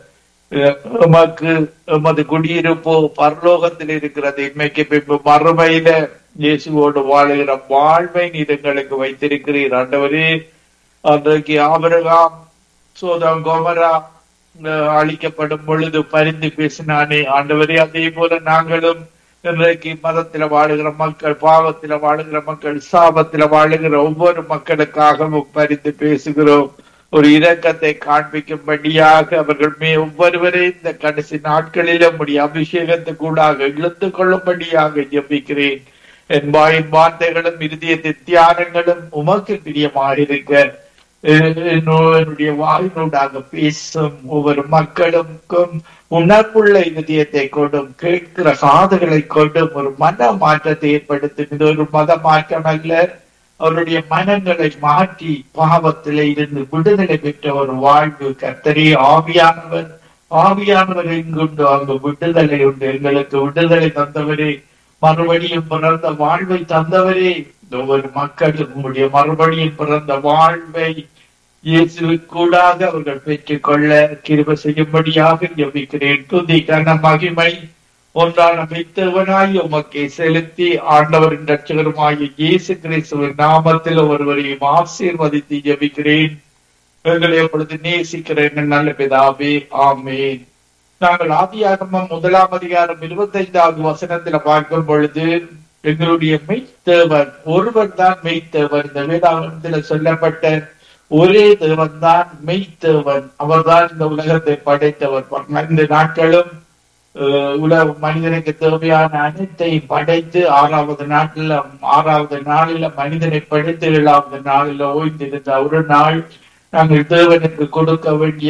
எமது குடியிருப்போ பரலோகத்தில் இருக்கிறது. இன்மைக்கு பின்பு மறுமையில இயேசுவோடு வாழுகிற வாழ்வை நீர் எங்களுக்கு வைத்திருக்கிறீர். ஆண்டவரே, அன்றைக்கு ஆபிரகாம் சோதம் கோமரா அழிக்கப்படும் பொழுது பரிந்து பேசினானே, ஆண்டவரே, அதே போல நாங்களும் இன்றைக்கு மதத்தில வாழுகிற மக்கள், பாவத்தில வாழுகிற மக்கள், சாபத்தில வாழுகிற ஒவ்வொரு மக்களுக்காகவும் பரிந்து பேசுகிறோம். ஒரு இரக்கத்தை காண்பிக்கும்படியாக அவர்கள் ஒவ்வொருவரே இந்த கடைசி நாட்களிலும் உடைய அபிஷேகத்துக்கூடாக இழுத்து கொள்ளும்படியாக ஜெபிக்கிறேன். என் வாயின் வார்த்தைகளும் இருதயத்தின் தியானங்களும் உமக்கு பிரியமாயிருக்க என்னுடைய வாயினூடாக பேசும் ஒவ்வொரு மக்களுக்கும் உணர்வுள்ள இதயத்தை கொண்டும் கேட்கிற காதுகளை கொண்டும் ஒரு மன மாற்றத்தை ஏற்படுத்தும். இது ஒரு மத மாற்றம் அல்ல, அவருடைய மனங்களை மாற்றி பாவத்திலே இருந்து விடுதலை பெற்ற ஒரு வாழ்வு. கர்த்தரே, ஆவியானவர் எங்குண்டு அங்கு விடுதலை உண்டு. எங்களுக்கு விடுதலை தந்தவரே, மறுபடியும் பிறந்த வாழ்வை தந்தவரே, ஒவ்வொரு மக்களும் உங்களுடைய மறுபடியும் பிறந்த வாழ்வை இயேசுக்கூடாக அவர்கள் பெற்றுக் கொள்ள கிருபை செய்யும்படியாக ஜெபிக்கிறேன். துதி கன மகிமை ஒன்றான மெய்த்தேவனாய் உமக்கே செலுத்தி ஆண்டவரின் ரட்சகருமாகிய இயேசு கிறிஸ்துவின் நாமத்தில் ஒருவரையும் ஆசீர்வதித்து ஜெபிக்கிறேன். எங்களை எப்பொழுது நேசிக்கிற எங்கள் நல்ல பிதாவே, ஆமேன். நாங்கள் ஆதியாகமம் 1 அதிகாரம் 25வது வசனத்துல பார்க்கும் பொழுது, எங்களுடைய மெய்த்தேவன் ஒருவர் தான் மெய்த்தேவன். இந்த வேதாகமத்துல சொல்லப்பட்ட ஒரே தேவன் தான் மெய்த்தேவன். அவர் தான் இந்த உலகத்தை படைத்தவர். இந்த நாட்களும் மனிதனுக்கு தேவையான அனைத்தையும் படைத்து 6வது நாளில மனிதனை படைத்து 7வது நாளில ஓய்ந்திருந்த ஒரு நாள் நாங்கள் தேவனுக்கு கொடுக்க வேண்டிய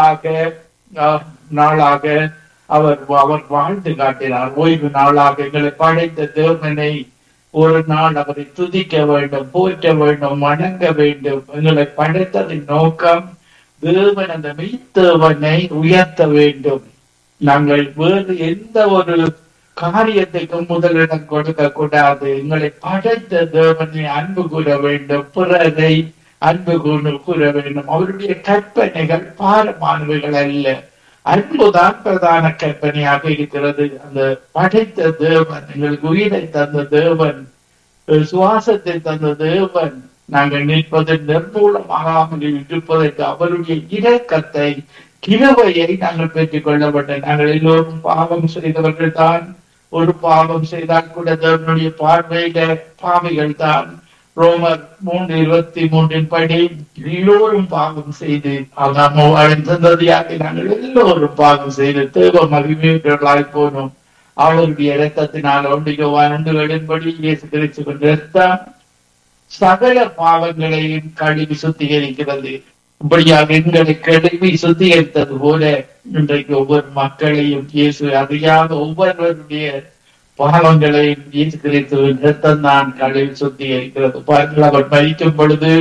நாளாக அவர் வாழ்ந்து காட்டினார். ஓய்வு நாளாக எங்களை படைத்த தேவனை ஒரு நாள் அவரை துதிக்க வேண்டும், போற்ற வேண்டும், வணங்க வேண்டும். எங்களை படைத்ததின் நோக்கம் தேவன் அந்த மெய்த்தேவனை உயர்த்த வேண்டும். நாங்கள் வேறு எந்த ஒரு காரியத்துக்கும் முதலிடம் கொடுக்க கூடாது. எங்களை படைத்த தேவனை அன்பு கூற வேண்டும், பிறரை அன்பு கூற வேண்டும். அவருடைய கற்பனைகள் பாரமானவைகள் அல்ல, அன்புதான் பிரதான கற்பனையாக இருக்கிறது. அந்த படைத்த தேவன், எங்களுக்கு உயிரை தந்த தேவன், சுவாசத்தை தந்த தேவன், நாங்கள் நிற்பது நிர்மூலமாகாமல் இருப்பதற்கு அவருடைய இரக்கத்தை, கிருபையை நாங்கள் பெற்றுக் கொள்ளப்பட்ட நாங்கள் எல்லோரும் பாவம் செய்தவர்கள் தான். ஒரு பாவம் செய்தால் கூட தேவனுடைய பார்வையில பாவிகள் தான். ரோமர் 3:23 படி எல்லோரும் பாவம் செய்து ஆதாம் சந்ததியாக நாங்கள் எல்லோரும் பாவம் செய்து தேவ மகிமையுள்ளவர்களாய் போனோம். அவருடைய இரத்தத்தினால் யோவான் 1:7 இயேசு கிறிஸ்துவின் இரத்தம் சகல பாவங்களையும் கழுவி சுத்திகரிக்கிறது. இப்படியாக எங்களை கழுவி சுத்திகரித்தது போல இன்றைக்கு ஒவ்வொரு மக்களையும் இயேசு அறியாத ஒவ்வொருவருடைய பாவங்களையும் இயேசு கிறிஸ்துவின் இரத்தம் தான் கழுவி சுத்திகரிக்கிறது. பாருங்கள், அவர் மரிக்கும்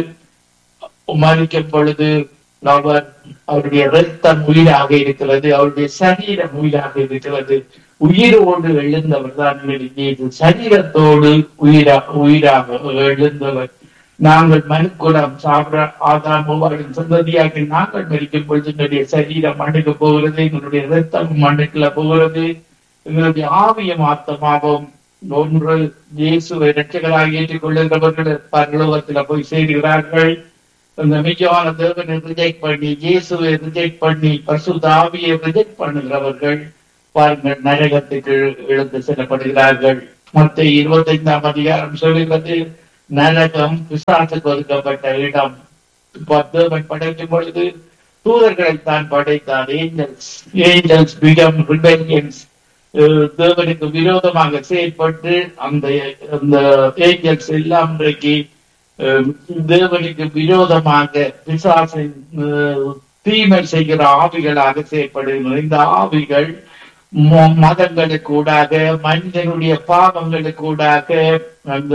பொழுது அவருடைய இரத்தம் உயிராக இருக்கிறது, அவருடைய சரீரம் உயிராக இருக்கிறது. உயிரோடு எழுந்தவர் தான் சரீரத்தோடு உயிராக எழுந்தவர். நாங்கள் மனுக்குலம் சாப்பிட ஆதாம் சந்ததியாக நாங்கள் மரிக்கும் பொழுது எங்களுடைய சரீரம் மண்ணுக்கு போகிறது, எங்களுடைய இரத்தம் மண்ணுக்குள்ள போகிறது, எங்களுடைய ஆவியம் ஆத்மாவும் ஒன்று இயேசுவை இரட்சகராக ஏற்றுக்கொள்ளுகிறவர்கள் பரலோகத்துல போய் சேருகிறார்கள். அந்த மெய்யான தேவனை ரிஜெக்ட் பண்ணி இயேசுவை ரிஜெக்ட் பண்ணி பரிசுத்த ஆவியை ரிஜெக்ட் பண்ணுகிறவர்கள் பாருங்கள் நரகத்துக்கு இழுத்து செல்லப்படுகிறார்கள். மத்தேயு 25ஆம் அதிகாரம் சொல்லுகிறது, நரகம் பிசாசுக்கு ஒதுக்கப்பட்ட இடம். தேவன் படைக்கும் பொழுது தூதர்களைத்தான் படைத்தார். Angeles become ரிபெலியன்ஸ். தேவனுக்கு விரோதமாக செயல்பட்டு அந்த ஏஞ்சல்ஸ் எல்லாம் இன்றைக்கு தேவனுக்கு விரோதமாக பிசாசின் தீமை செய்கிற ஆவிகளாக செயல்படுகின்றன. இந்த ஆவிகள் மதங்களுக்கூடாக மனிதனுடைய பாவங்களுக்கூடாக அந்த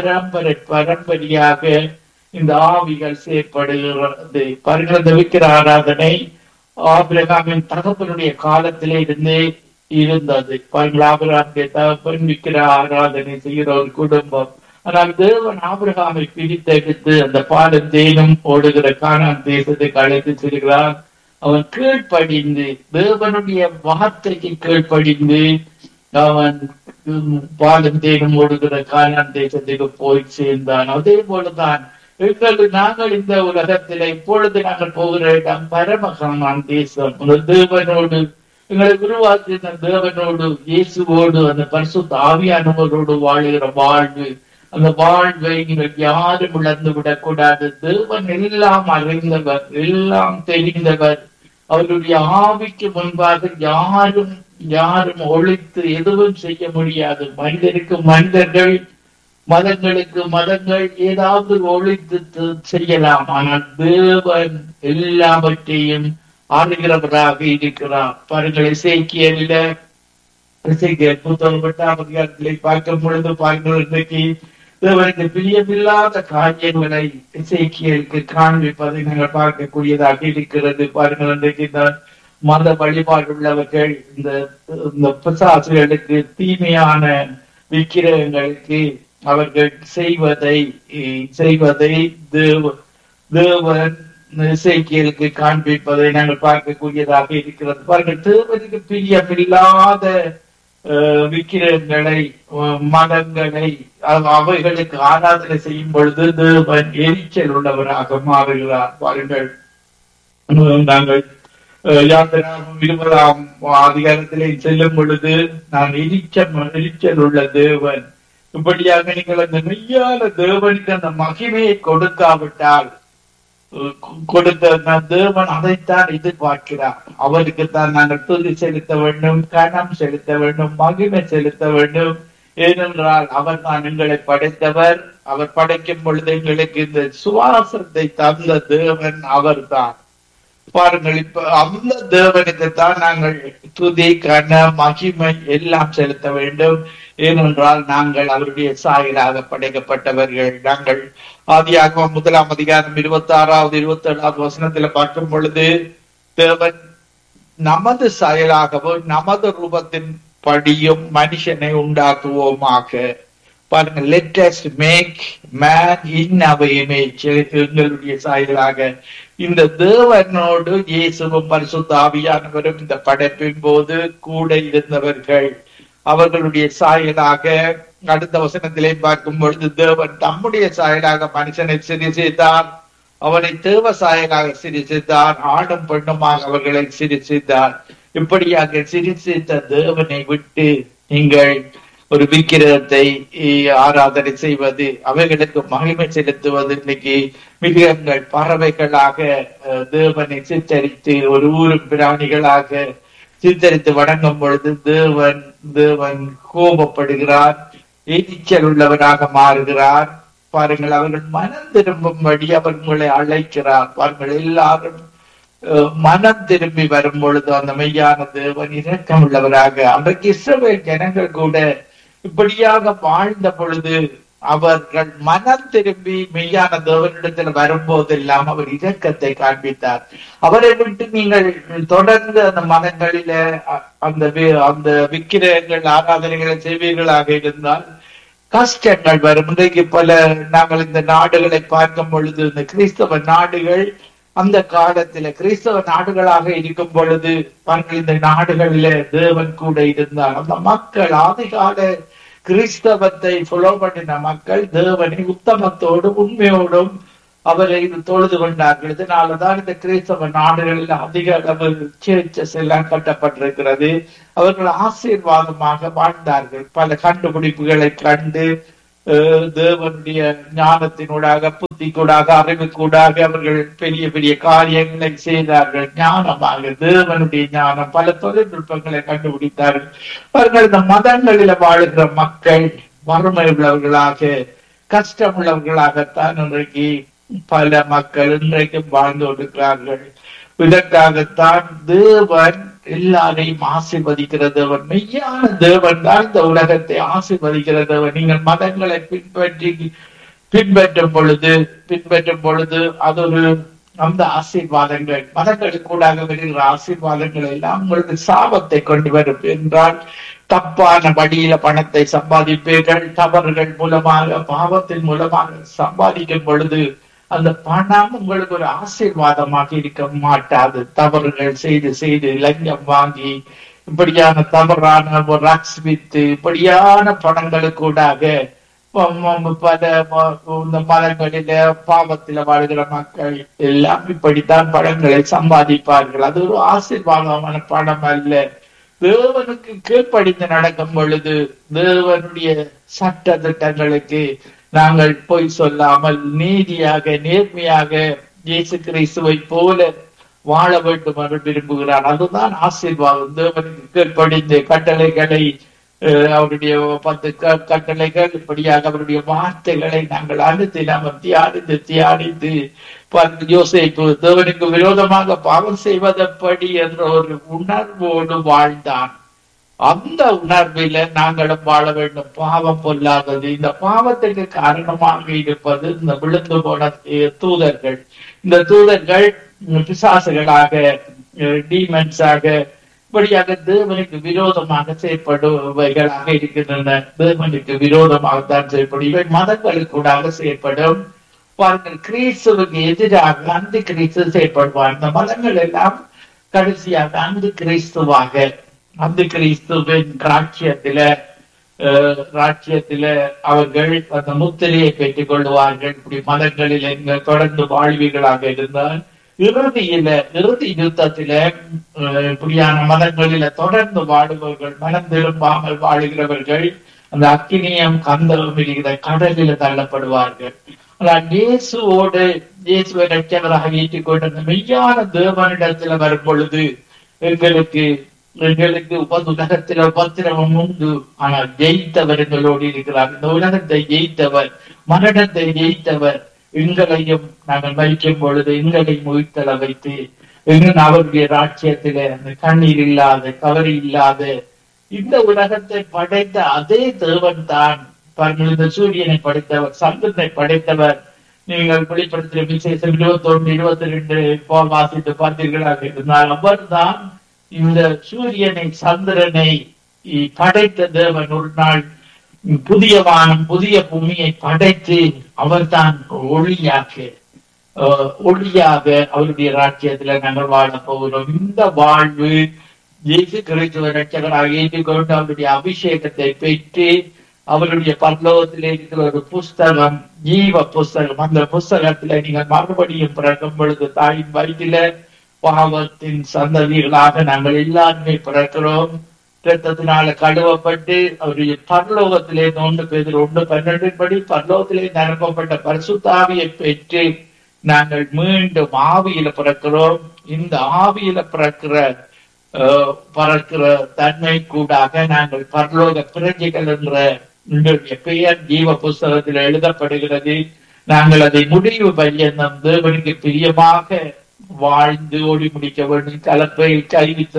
பரம்பரையாக இந்த ஆவிகள் செயற்படுகிறது. பரிணத விக்கிர ஆராதனை ஆபிரகாமின் தகப்பனுடைய காலத்திலே இருந்தது. ஆபிரகாமுடைய தகப்பன் விக்கிர ஆராதனை செய்கிற ஒரு குடும்பம். ஆனால் தேவன் ஆபிரகாமை பிரித்தெடுத்து அந்த பாலும் தேனும் ஓடுகிற கானான் தேசத்துக்கு அழைத்து செல்கிறார். அவன் கீழ்ப்படிந்து தேவனுடைய வார்த்தைக்கு கீழ்ப்படிந்து அவன் பாலும் தேனும் ஓடுகிற கானான் தேசத்துக்கு போய் சேர்ந்தான். அதே போலதான் நாங்கள் இந்த உலகத்தில இப்பொழுது நாங்கள் போகிற இடம் பரமகானான் தேசம். தேவனோடு எங்களை உருவாக்கின தேவனோடு இயேசுவோடு அந்த பரிசுத்த ஆவியானவரோடு வாழுகிற வாழ்வு. அந்த வாழ்வை நீங்கள் யாரும் இழந்து விடக்கூடாது. தேவன் எல்லாம் அறிந்தவர், எல்லாம் தெரிந்தவர். அவருடைய ஆவிக்கு முன்பாக யாரும் ஒழித்து எதுவும் செய்ய முடியாது. மனிதருக்கு மனிதர்கள், மதங்களுக்கு மதங்கள் ஏதாவது ஒழித்து செய்யலாம். ஆனால் தேவன் எல்லாவற்றையும் அறிகிறவராக இருக்கிறார். பாருங்கள், எசேக்கியேல் புத்தகம் 8ஆம் அதிகாரத்திலே பார்க்கும் பொழுது பாருங்கள், இன்றைக்கு தேவனுக்கு பிரியமில்லாத காரியங்களை எசேக்கியேலுக்கு காண்பிப்பதை நாங்கள் பார்க்கக்கூடியதாக இருக்கிறது. பாருங்கள், இன்றைக்கு இந்த மத வழிபாடு உள்ளவர்கள் இந்த பிசாசுகளுக்கு தீமையான விக்கிரகங்களுக்கு அவர்கள் செய்வதை தேவன் எசேக்கியேலுக்கு காண்பிப்பதை நாங்கள் பார்க்கக்கூடியதாக இருக்கிறது. பாருங்கள், தேவனுக்கு பிரியமில்லாத விக்கிரகங்களை மதங்களை அவைகளுக்கு ஆராதனை செய்யும் பொழுது தேவன் எரிச்சல் உள்ளவராக மாறுகிறார். பாருங்கள், நாங்கள் யாத்திராகமம் 20ஆம் அதிகாரத்திலே செல்லும் பொழுது நான் எரிச்சல் உள்ள தேவன். இப்படியாக நீங்கள் அந்த மெய்யான தேவனுக்கு அந்த மகிமையை கொடுக்காவிட்டால் கொடுத்த தேவன் அதைத்தான் எதிர்பார்க்கிறார். அவருக்குத்தான் நாங்கள் துதி செலுத்த வேண்டும், கனம் செலுத்த வேண்டும், மகிமை செலுத்த வேண்டும். ஏனென்றால் அவர் தான் எங்களை படைத்தவர். அவர் படைக்கும் பொழுது எங்களுக்கு இந்த சுவாசத்தை தந்த தேவன் அவர் தான். பாருங்கள், இப்ப அந்த தேவனுக்குத்தான் நாங்கள் துதி கன மகிமை எல்லாம் செலுத்த வேண்டும். ஏனென்றால் நாங்கள் அவருடைய சாயலாக படைக்கப்பட்டவர்கள். நாங்கள் ஆதியாகமம் 1ஆம் அதிகாரம் 26வது 27வது வசனத்துல பார்க்கும் பொழுது தேவன் நமது சாயலாகவும் நமது ரூபத்தின் படியும் மனுஷனை உண்டாக்குவோமாக. பாருங்க, let us make man in our image, எங்களுடைய சாயலாக. இந்த தேவனோடு இயேசுவும் பரிசுத்த ஆவியானவரும் இந்த படைப்பின் போது கூட இருந்தவர்கள். அவர்களுடைய சாயலாக அடுத்த வசனத்திலே பார்க்கும் பொழுது தேவன் தம்முடைய சாயலாக மனுஷனை சிருஷ்டித்தார். அவனை தேவ சாயலாக சிருஷ்டித்தார். ஆணும் பெண்ணுமாக அவர்களை சிருஷ்டித்தார். இப்படியாக சிருஷ்டித்த தேவனை விட்டு நீங்கள் ஒரு விக்கிரகத்தை ஆராதனை செய்வது, அவைகளுக்கு மகிமை செலுத்துவது. இன்னைக்கு மிருகங்கள் பறவைகளாக தேவனை சித்தரித்து ஒரு ஊரும் பிராணிகளாக சித்தரித்து வணங்கும் பொழுது தேவன் கோபப்படுகிறார், எரிச்சல் உள்ளவராக மாறுகிறார். பாருங்கள், அவர்கள் மனம் திரும்பும்படி அவர்களை அழைக்கிறார். பாருங்கள், எல்லாரும் மனம் திரும்பி வரும் பொழுது அந்த மெய்யான தேவன் இரக்கம் உள்ளவராக, அன்றைக்கு இஸ்ரவேல் ஜனங்கள் கூட இப்படியாக வாழ்ந்த பொழுது அவர்கள் மனம் திரும்பி மெய்யான தேவனிடத்தில் வரும்போதெல்லாம் அவர் இரக்கத்தை காண்பித்தார். அவரை விட்டு நீங்கள் தொடர்ந்து அந்த மதங்களில அந்த விக்கிரகங்கள் ஆராதனைகளை செய்வீர்களாக இருந்தால் கஷ்டங்கள் வரும். இன்றைக்கு நாங்கள் இந்த நாடுகளை பார்க்கும் பொழுது, இந்த கிறிஸ்தவ நாடுகள் அந்த காலத்துல கிறிஸ்தவ நாடுகளாக இருக்கும் பொழுது இந்த நாடுகளில தேவன் கூட இருந்தார். அந்த மக்கள் ஆதிகால கிறிஸ்தவத்தை ஃபாலோ பண்ணின மக்கள் தேவனை உத்தமத்தோடும் உண்மையோடும் அவரை தொழுது கொண்டார்கள். இதனாலதான் இந்த கிறிஸ்தவ நாடுகளில் அதிக அளவு சர்ச்சஸ் எல்லாம் கட்டப்பட்டிருக்கிறது. அவர்கள் ஆசீர்வாதமாக வாழ்ந்தார்கள். பல கண்டுபிடிப்புகளை கண்டு தேவனுடைய ஞானத்தினூடாக, புத்திக்கூடாக, அறிவுக்கூடாக அவர்கள் பெரிய பெரிய காரியங்களை செய்தார்கள். ஞானமாக தேவனுடைய ஞானம், பல தொழில்நுட்பங்களை கண்டுபிடித்தார்கள். அவர்கள் இந்த மதங்களில வாழுகிற மக்கள் வறுமை உள்ளவர்களாக, கஷ்டம் உள்ளவர்களாகத்தான் இன்றைக்கு பல மக்கள் இன்றைக்கும் வாழ்ந்து கொண்டிருக்கிறார்கள். இதற்காகத்தான் தேவன் எல்லாரையும் ஆசீர்வதிக்கிற தேவன், மெய்யான தேவன் தான் இந்த உலகத்தை ஆசீர்வதிக்கிற தேவன். நீங்கள் மதங்களை பின்பற்றும் பொழுது அது ஒரு அந்த ஆசீர்வாதங்கள், மதங்களுக்கு கூடாக வருகிற ஆசீர்வாதங்கள் எல்லாம் உங்களுக்கு சாபத்தை கொண்டு வரும். என்றால் தப்பான வழியில பணத்தை சம்பாதிப்பீர்கள், தவறுகள் மூலமாக, பாவத்தின் மூலமாக சம்பாதிக்கும் பொழுது அந்த பணம் உங்களுக்கு ஒரு ஆசீர்வாதமாக இருக்க மாட்டாது. தவறுகள் செய்து செய்து லஞ்சம் வாங்கி இப்படியான தவறான ரக்ஸ் வித்து இப்படியான பணங்களுக்கூடாக பல மதங்களில பாவத்தில வாழ்கிற மக்கள் எல்லாம் இப்படித்தான் பணங்களை சம்பாதிப்பார்கள். அது ஒரு ஆசீர்வாதமான பணம் அல்ல. தேவனுக்கு கீழ்ப்படிந்து நடக்கும் பொழுது, தேவனுடைய சட்ட திட்டங்களுக்கு நாங்கள் பொய் சொல்லாமல் நீதியாக நேர்மையாக இயேசு கிறிஸ்துவை போல வாழ வேண்டும் என்று விரும்புகிறார். அதுதான் ஆசீர்வாதம். தேவனுக்கு கீழ்ப்படிந்து கட்டளைகளை, அவருடைய 10 கட்டளைகள், இப்படியாக அவருடைய வார்த்தைகளை நாங்கள் அனுதினம் தியானித்து யோசேப்பு தேவனுக்கு விரோதமாக பாவம் செய்வதப்படி என்ற ஒரு உணர்வோடு வாழ்ந்தான். அந்த உணர்வில நாங்களும் வாழ வேண்டும். பாவம் பொல்லாதது. இந்த பாவத்துக்கு காரணமாக இருப்பது இந்த விழுந்து போன தூதர்கள். இந்த தூதர்கள் பிசாசுகளாக, டீமன்ஸாக, இப்படியாக தேவனுக்கு விரோதமாக செயற்படுவைகளாக இருக்கின்றன. தேவனுக்கு விரோதமாகத்தான் செயற்படும். இவை மதங்களுக்கூடாக செயற்படும். பாருங்கள், கிறிஸ்துவுக்கு எதிராக அந்த கிறிஸ்து செயற்படுவார். இந்த மதங்கள் எல்லாம் கடைசியாக அந்த கிறிஸ்துவாக, அந்த கிறிஸ்துவின் ராட்சியத்தில அவர்கள் அந்த முத்திரையை பெற்றுக் கொள்வார்கள். இப்படி மதங்களில் எங்க தொடர்ந்து வாழ்விகளாக இருந்தால் இறுதி யுத்தத்தில இப்படியான மதங்களில தொடர்ந்து வாழுபவர்கள், மனம் திரும்பாமல் வாழுகிறவர்கள் அந்த அக்கினியம் கந்தகம் இருக்கிற கடலில தள்ளப்படுவார்கள். ஆனால் இயேசுவை ரட்சகராக ஏற்றுக்கொண்ட மெய்யான தேவனிடத்துல வரும் பொழுது எங்களுக்கு உலகத்தில் உபத்திரவம் உண்டு. ஆனால் ஜெயித்தவர் எங்களோடு இருக்கிறார். இந்த உலகத்தை ஜெயித்தவர், மரணத்தை ஜெயித்தவர் எங்களையும் நாங்கள் மறிக்கும் பொழுது எங்களையும் உயிர்த்தல வைத்து அவருடைய ராட்சியத்தில அந்த கண்ணீர் இல்லாத, கவரி இல்லாத இந்த உலகத்தை படைத்த அதே தேவன் தான். இந்த சூரியனை படைத்தவர், சந்திரனை படைத்தவர். நீங்கள் வெளிப்படுத்திய விசேஷம் 21, 22 வாசித்து பார்த்தீர்களாக இருந்தால் அவர் தான் இந்த சூரியனை, சந்திரனை படைத்த தேவன். ஒரு நாள் புதிய வானம், புதிய பூமியை படைத்து அவர் தான் ஒளியாக அவருடைய ராஜ்யத்துல நாங்கள் வாழ போகிறோம். இந்த வாழ்வு இயேசு கிறிஸ்துவ ரட்சகராக ஏற்றுக்கொண்டு அவருடைய அபிஷேகத்தை பெற்று அவருடைய பரலோகத்திலே இருக்கிற ஒரு புஸ்தகம், ஜீவ புஸ்தகம். அந்த புஸ்தகத்துல நீங்கள் மறுபடியும் பிறக்கும் பொழுது தாயின் வயிற்றில பாவத்தின் சந்ததிகளாக நாங்கள் எல்லாருமே பிறக்கிறோம். இரத்தத்தினால கழுவப்பட்டு அவருடைய பரலோகத்திலே 1 படி பரலோகத்திலே நிரப்பப்பட்ட பரிசுத்தாவியை பெற்று நாங்கள் மீண்டும் ஆவியில பிறக்கிறோம். இந்த ஆவியில பறக்கிற தன்மை கூடாக நாங்கள் பரலோக பிரஜைகள் என்ற பெயர் ஜீவ புஸ்தகத்தில் எழுதப்படுகிறது. நாங்கள் அதை முடிவு பரியந்தம் தேவனுக்கு பிரியமாக வாழ்ந்து ஓடி முடிக்க வேண்டும். கலப்பையில்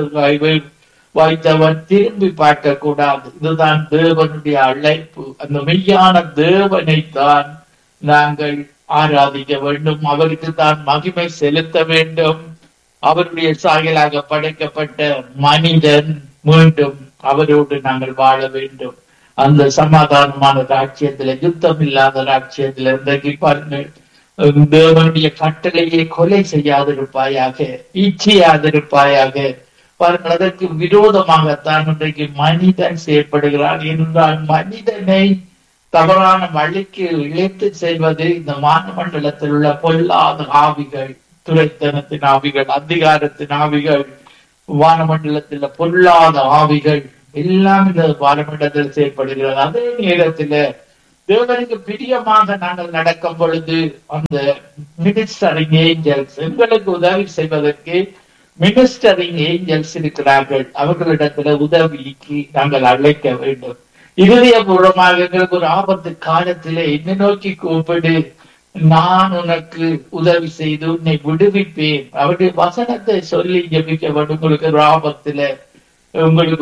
வைத்தவன் திரும்பி பார்க்க கூடாது. இதுதான் தேவனுடைய அழைப்பு. அந்த மெய்யான தேவனைத்தான் நாங்கள் ஆராதிக்க வேண்டும். அவருக்கு தான் மகிமை செலுத்த வேண்டும். அவருடைய சாயலாக படைக்கப்பட்ட மனிதன் மீண்டும் அவரோடு நாங்கள் வாழ வேண்டும். அந்த சமாதானமான ராட்சியத்துல, யுத்தம் இல்லாத ராட்சியத்துல இன்றைக்கு பாருங்கள், தேவனுடைய கட்டளையை கொலை செய்யாதிருப்பாயாக, இச்சையாதிருப்பாயாக. பாருங்கள், அதற்கு விரோதமாகத்தான் இன்றைக்கு மனிதன் செயற்படுகிறான். என்றால் மனிதனை தவறான வழிக்கு இழைத்து செல்வது இந்த வானமண்டலத்தில் உள்ள பொல்லாத ஆவிகள், துரைத்தனத்தின் ஆவிகள், அதிகாரத்தின் ஆவிகள், வானமண்டலத்தில் பொல்லாத ஆவிகள் எல்லாம் இந்த வானமண்டலத்தில் செயல்படுகிறது. அதே நேரத்துல தேவனுக்கு பிரியமாக நாங்கள் நடக்கும் பொழுது அந்த மினிஸ்டரிங் ஏஞ்சல்ஸ், எங்களுக்கு உதவி செய்வதற்கு மினிஸ்டரிங் ஏஞ்சல்ஸ் இருக்கிறார்கள். அவர்களிடத்துல உதவிக்கு நாங்கள் அழைக்க வேண்டும். இருதயபூர்வமாக எங்களுக்கு ஒரு ஆபத்து காலத்திலே என்னை நோக்கி கூப்பிடு, நான் உனக்கு உதவி செய்து உன்னை விடுவிப்பேன். அவருடைய வசனத்தை சொல்லி ஜெபிக்க வேண்டும். உங்களுக்கு ஒரு ஆபத்துல, உங்களுக்கு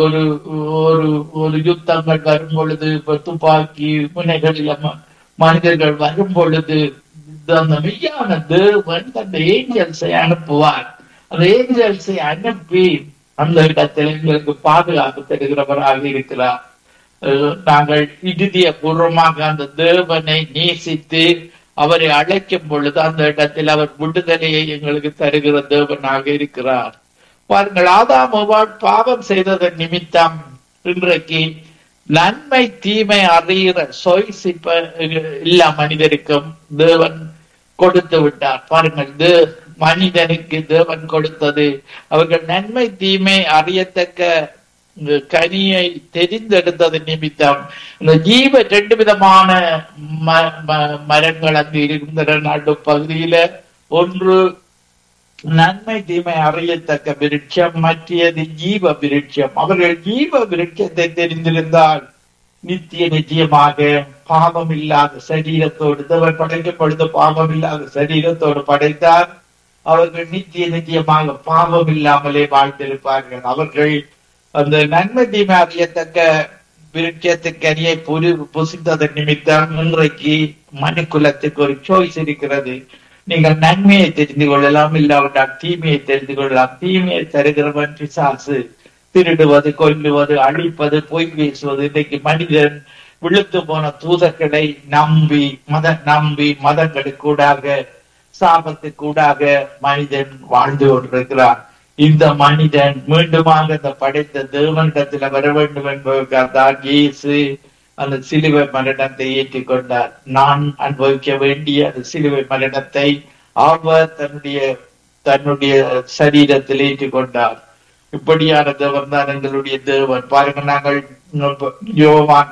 ஒரு யுத்தங்கள் வரும் பொழுது, துப்பாக்கி முனைகளில் மனிதர்கள் வரும் பொழுது, அந்த மெய்யான தேவன் அந்த ஏஞ்சல்ஸை அனுப்புவார். அந்த ஏஞ்சல்ஸை அனுப்பி அந்த இடத்தில் எங்களுக்கு பாதுகாப்பு தருகிறவராக இருக்கிறார். நாங்கள் இறுதிய பூர்வமாக அந்த தேவனை நேசித்து அவரை அழைக்கும் பொழுது அந்த இடத்தில் அவர் விடுதலையை எங்களுக்கு தருகிற தேவனாக இருக்கிறார். பாருங்கள், ஆதாம் பாவம் செய்ததன் நிமித்தம் இன்றைக்கு நன்மை தீமை அறிகிற சொய்சிப்ப எல்லா மனிதருக்கும் தேவன் கொடுத்து விட்டார். பாருங்கள், மனிதனுக்கு தேவன் கொடுத்தது அவர்கள் நன்மை தீமை அறியத்தக்க கனியை தெரிந்தெடுத்தது நிமித்தம் இந்த ஜீவ 2 விதமான மரங்கள் அங்கு இருந்த நாடு பகுதியில, ஒன்று நன்மை தீமை அறியத்தக்க விருட்சம், மற்றது ஜீவ விருட்சம். அவர்கள் ஜீவ விருட்சத்தை தெரிந்திருந்தால் நிச்சயமாக பாவம் இல்லாத சரீரத்தோடு, தேவன் படைக்கும் பொழுது பாவம் இல்லாத சரீரத்தோடு படைத்தார். அவர்கள் நிச்சயமாக பாவம் இல்லாமலே வாழ்ந்திருப்பார்கள். அவர்கள் அந்த நன்மை தீமை அறியத்தக்க விருட்சத்துக்கு அணியை புசித்ததன் நிமித்தம் இன்றைக்கு மனு குலத்துக்கு ஒரு சாய்ஸ் இருக்கிறது. நீங்கள் நன்மையை தெரிந்து கொள்ளலாம், இல்லாவிட்டால் தீமையை தெரிந்து கொள்ளலாம். தீமையை தருகிறவன் பிசாசு. திருடுவது, கொல்லுவது, அழிப்பது, பொய் பேசுவது. இன்றைக்கு மனிதன் விழுத்து போன தூதர்களை நம்பி மதங்களுக்கூடாக, சாபத்துக்கூடாக மனிதன் வாழ்ந்து கொண்டிருக்கிறான். இந்த மனிதன் மீண்டுமாக இந்த படைத்த தேவனிடத்துல வர வேண்டும் என்பதற்காக இயேசு அந்த சிலுவை மரணத்தை ஏற்றுக்கொண்டார். நான் அனுபவிக்க வேண்டிய அந்த சிலுவை மரணத்தை அவர் தன்னுடைய சரீரத்தில் ஏற்றுக்கொண்டார். இப்படியான தேவன் தான் எங்களுடைய தேவன். பாருங்க, நாங்கள் யோவான்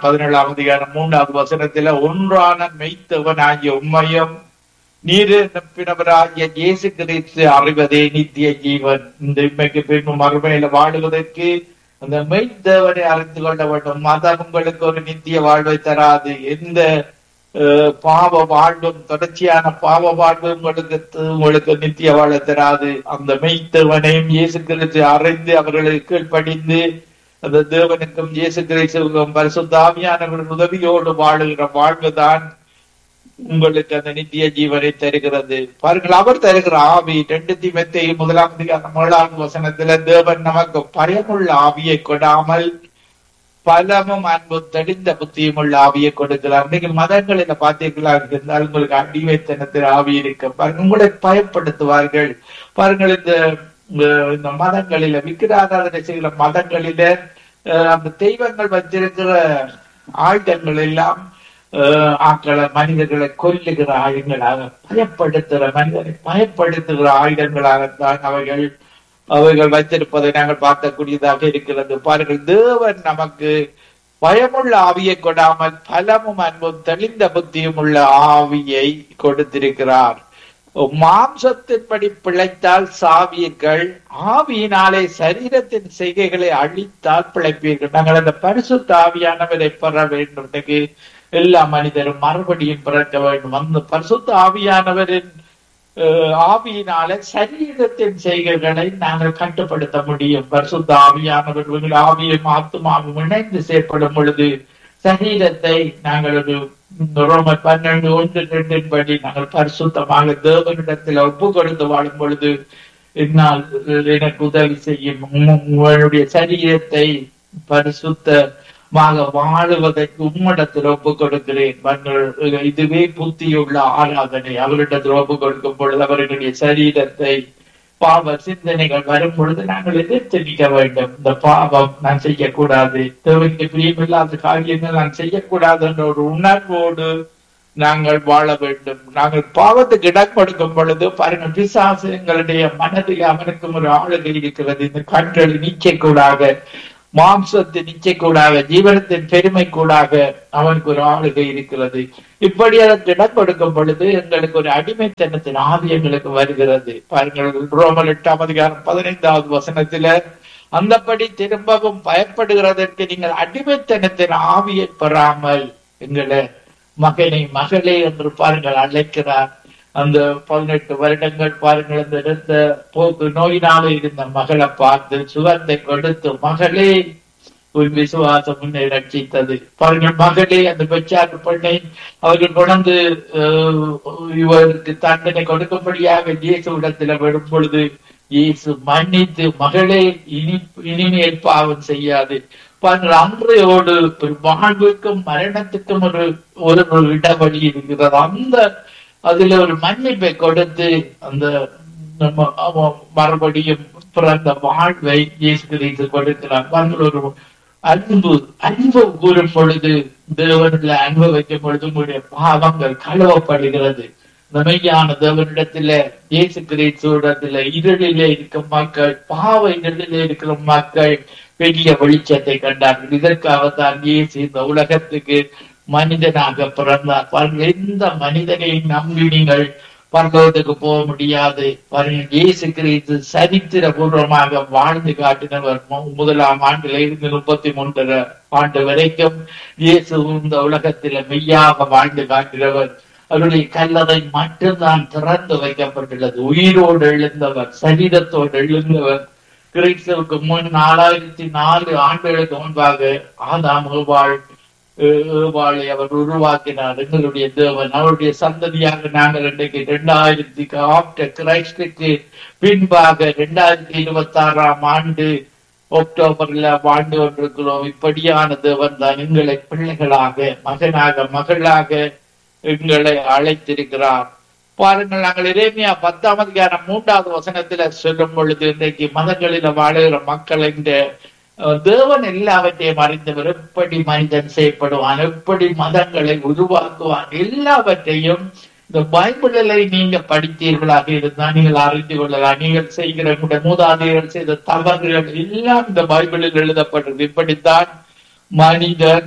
17:3 ஒன்றான மெய்த்தவன் ஆகிய உண்மையும் நீர் பிறவராகிய இயேசு கிறிஸ்து அறிவதே நித்திய ஜீவன். இந்த இன்மைக்கு பின்பு மறுமையில வாழுவதற்கு அந்த மெய்தேவனை அறிந்து கொள்ள வேண்டும். மதம் உங்களுக்கு ஒரு நித்திய வாழ்வை தராது. எந்த பாவ வாழ்வும், தொடர்ச்சியான பாவ வாழ்வு உங்களுக்கு நித்திய வாழ தராது. அந்த மெய்தேவனையும் இயேசு கிறிஸ்து அறிந்து அவர்களுக்கு கீழ்ப்படிந்து அந்த தேவனுக்கும் இயேசு கிறிஸ்துவுக்கும் பரிசுத்த ஆவியானவரின் உதவியோடு வாழுகிற வாழ்வுதான் உங்களுக்கு அந்த நித்திய ஜீவனை தருகிறது. பாருங்கள், அவர் தருகிற ஆவி 2 தீமோத்தேயு 1:7 தேவன் நமக்கு பயமுள்ள ஆவியை கொடாமல் பலமும் அன்பு தெளிந்த புத்தியும் உள்ள ஆவியை கொடுக்கிறார். இன்னைக்கு மதங்களில பாத்தீங்களா இருந்தால் உங்களுக்கு அடிமைத்தனத்தில் ஆவி இருக்கு. பாருங்க, உங்களை பயப்படுத்துவார்கள். பாருங்கள், இந்த மதங்களில விக்கிராராதனை செய்கிற மதங்களில அந்த தெய்வங்கள் வச்சிருக்கிற ஆயுதங்கள் எல்லாம் மனிதர்களை கொல்லுகிற ஆயுதங்களாக, மனிதனை பயப்படுத்துகிற ஆயுதங்களாகத்தான் அவைகள் அவைகள் வைத்திருப்பதை நாங்கள் பார்க்கக்கூடியதாக இருக்கிறது. பாருங்கள், தேவன் நமக்கு பயமுள்ள ஆவியை கொடாமல் பலமும் அன்பும் தெளிந்த புத்தியும் உள்ள ஆவியை கொடுத்திருக்கிறார். மாம்சத்தின்படி பிழைத்தால் சாவீர்கள், ஆவியினாலே சரீரத்தின் செய்கைகளை அழித்தால் பிழைப்பீர்கள். நாங்கள் அந்த பரிசுத்த ஆவியானவரை பெற வேண்டும். இன்னைக்கு எல்லா மனிதரும் மறுபடியும் பிறக்க வேண்டும். அந்த பரிசுத்த ஆவியானவரின் ஆவியினால சரீரத்தின் செய்கைகளை நாங்கள் கட்டுப்படுத்த முடியும். பரிசுத்த ஆவியானவர்கள் ஆவியும் ஆத்துமாவும் இணைந்து செயற்படும் பொழுது சரீரத்தை நாங்கள் ஒரு ரோமர் 12:1-2 படி நாங்கள் பரிசுத்தமாக தேவனிடத்தில் ஒப்பு கொடுத்து வாழும் பொழுது என்னால் எனக்கு உதவி செய்யும். உங்களுடைய சரீரத்தை பரிசுத்தமாக வாழுவதற்கு உம்மிடத்தில் ஒப்பு கொடுக்கிறேன். இதுவே புத்தியுள்ள ஆராதனை. அவரிடத்தில் ஒப்பு கொடுக்கும் பொழுது அவர்களுடைய சரீரத்தை பாவ சிந்தனைகள் வரும் பொழுது நாங்கள் எதிர்த்து வேண்டும். இந்த பாவம் நான் செய்யக்கூடாது, தேவனுக்கு பிரியமில்லாத காரியங்கள் நான் செய்யக்கூடாது என்ற ஒரு உணர்வோடு நாங்கள் வாழ வேண்டும். நாங்கள் பாவத்துக்கு இடம் கொடுக்கும் பொழுது பாருங்கள், பிசாசு எங்களுடைய மனதில் அவனுக்கும் ஒரு ஆளுகை இருக்கிறது. இந்த கண்கள் நிச்சயக்கூடாக, மாம்சத்தின் நிச்சயக்கூடாக, ஜீவனத்தின் பெருமை கூடாக அவனுக்கு ஒரு ஆளுகை இருக்கிறது. இப்படி அதற்கு இடம் கொடுக்கும் பொழுது எங்களுக்கு ஒரு அடிமைத்தனத்தின் ஆவி எங்களுக்கு வருகிறது. பாருங்கள், ரோமர் 8:15 அந்தபடி திரும்பவும் பயப்படுகிறதற்கு நீங்கள் அடிமைத்தனத்தின் ஆவியை பெறாமல் எங்களை மகனை மகளே என்று பாருங்கள் அழைக்கிறார். அந்த 18 வருடங்கள் பாருங்கள், அந்த இருந்த போக்கு நோயினால இருந்த மகளை பார்த்து சுகத்தை கொடுத்து, மகளே உன் விசுவாசம் முன்னே ரட்சித்தது. பாருங்கள், மகளே அந்த பெற்றார் பெண்ணை அவர்கள் கொண்டு இவருக்கு தண்டனை கொடுக்கும்படியாக இயேசு இடத்துல விடும் பொழுது இயேசு மன்னித்து, மகளே இனிமேல் பாவம் செய்யாது. பாருங்கள், அன்றையோடு ஒரு வாழ்வுக்கும் மரணத்துக்கும் ஒரு இடவழி இருக்கிறது. அந்த அதுல ஒரு மன்னிப்பை கொடுத்து அந்த மறுபடியும் பிறந்த வாழ்வை இயேசு கிறிஸ்து கொடுக்கிறார். பாருங்கள், ஒரு அன்பு கூறும் பொழுது, தேவனில் அன்பு வைக்கும் பொழுது உங்களுடைய பாவங்கள் கழுவப்படுகிறது. மெய்யான தேவனிடத்துல இயேசு கிறிஸ்துவிடத்துல இருளிலே இருக்கும் மக்கள், பாவ இருளிலே இருக்கிற மக்கள் பெரிய வெளிச்சத்தை கண்டார்கள். இதற்காகத்தான் இயேசு இந்த உலகத்துக்கு மனிதனாக பிறந்தார். பாருங்கள், எந்த மனிதனையும் நம்பி நீங்கள் பரலோகத்துக்கு போக முடியாது. பாருங்கள், இயேசு கிறிஸ்து சரித்திர பூர்வமாக வாழ்ந்து காட்டினவர். 1ஆம் ஆண்டில இருந்து 33 ஆண்டு வரைக்கும் இயேசு இந்த உலகத்தில மெய்யாக வாழ்ந்து காட்டினவர். அவருடைய கல்லறை மட்டும்தான் திறந்து வைக்கப்பட்டுள்ளது. உயிரோடு எழுந்தவர், சரீரத்தோடு எழுந்தவர். கிறிஸ்துவுக்கு முன் 4004 ஆண்டுகளுக்கு முன்பாக ஆதாம் ஏவாளை அவர் உருவாக்கினார். எங்களுடைய தேவன் அவருடைய சந்ததியாக நாங்கள் இன்றைக்கு 2000 ஆஃப்டர் கிரைஸ்டுக்கு பின்பாக 2026ஆம் ஆண்டு அக்டோபர்ல வாழ்ந்து கொண்டிருக்கிறோம். இப்படியான தேவன் தான் எங்களை பிள்ளைகளாக, மகனாக, மகளாக எங்களை அழைத்திருக்கிறார். பாருங்கள், நாங்கள் எரேமியா 10:3 சொல்லும் பொழுது, இன்றைக்கு மதங்களில வாழுகிற மக்கள் இந்த தேவன் எல்லாவற்றையும் அறிந்தவர், எப்படி மனிதன் செயல்படுவான், எப்படி மதங்களை உருவாக்குவான், எல்லாவற்றையும் இந்த பைபிளை நீங்க படித்தீர்களாக இருந்தால் நீங்கள் அறிந்து கொள்ளலாம். நீங்கள் செய்கிற மூதாதையர்கள் செய்த தவறுகள் எல்லாம் இந்த பைபிளில் எழுதப்பட்டது. இப்படித்தான் மனிதன்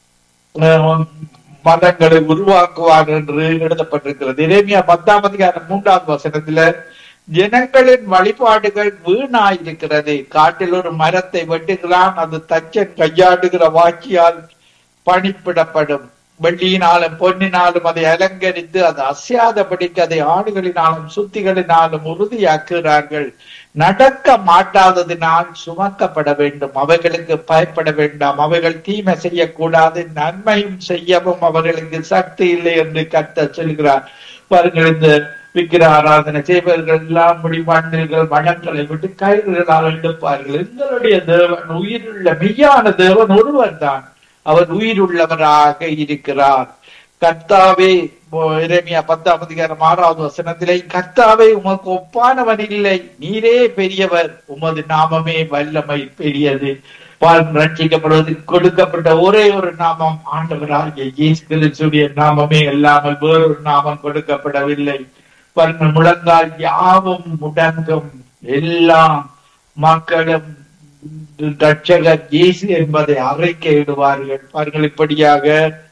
மதங்களை உருவாக்குவார் என்று எழுதப்பட்டிருக்கிறது. எரேமியா 10:3 ஜனங்களின் வழிபாடுகள் வீணாயிருக்கிறது. காட்டில் ஒரு மரத்தை வெட்டுகிறான், அது தச்சன் கையாடுகிற வாக்கியால் பணிப்பிடப்படும். வெள்ளியினாலும் பொன்னினாலும் அதை அலங்கரித்து அது அசையாதபடிக்கு அதை ஆடுகளினாலும் சுத்திகளினாலும் உறுதியாக்குகிறார்கள். நடக்க மாட்டாததினால் சுமக்கப்பட வேண்டும். அவைகளுக்கு பயப்பட வேண்டாம். அவைகள் தீமை செய்யக்கூடாது, நன்மையும் செய்யவும் அவர்களுக்கு சக்தி இல்லை என்று கர்த்தர் சொல்கிறார். பாருங்கள், இந்த விக்கிர ஆராதனை செய்வர்கள் எல்லாம் முடிவாண்டர்கள் வடங்களை விட்டு கயிறுகளால் எடுப்பார்கள். எங்களுடைய தேவன் உயிருள்ள மெய்யான தேவன் ஒருவர் தான். அவர் உயிருள்ளவராக இருக்கிறார். கர்த்தாவே, எரேமியா 10:6 கர்த்தாவே உமக்கு ஒப்பானவன் இல்லை, நீரே பெரியவர், உமது நாமமே வல்லமை பெரியது. ரட்சிக்கப்படுவதற்கு கொடுக்கப்பட்ட ஒரே ஒரு நாமம் ஆண்டவராகிய இயேசு கிறிஸ்துவின் நாமமே இல்லாமல் வேறொரு நாமம் கொடுக்கப்படவில்லை. முழங்கால் யாவும் முடங்கும், எல்லாம் மக்களும் ரட்சகர் இயேசு என்பதை அறிக்கையிடுவார்கள். பாருங்கள், இப்படியாக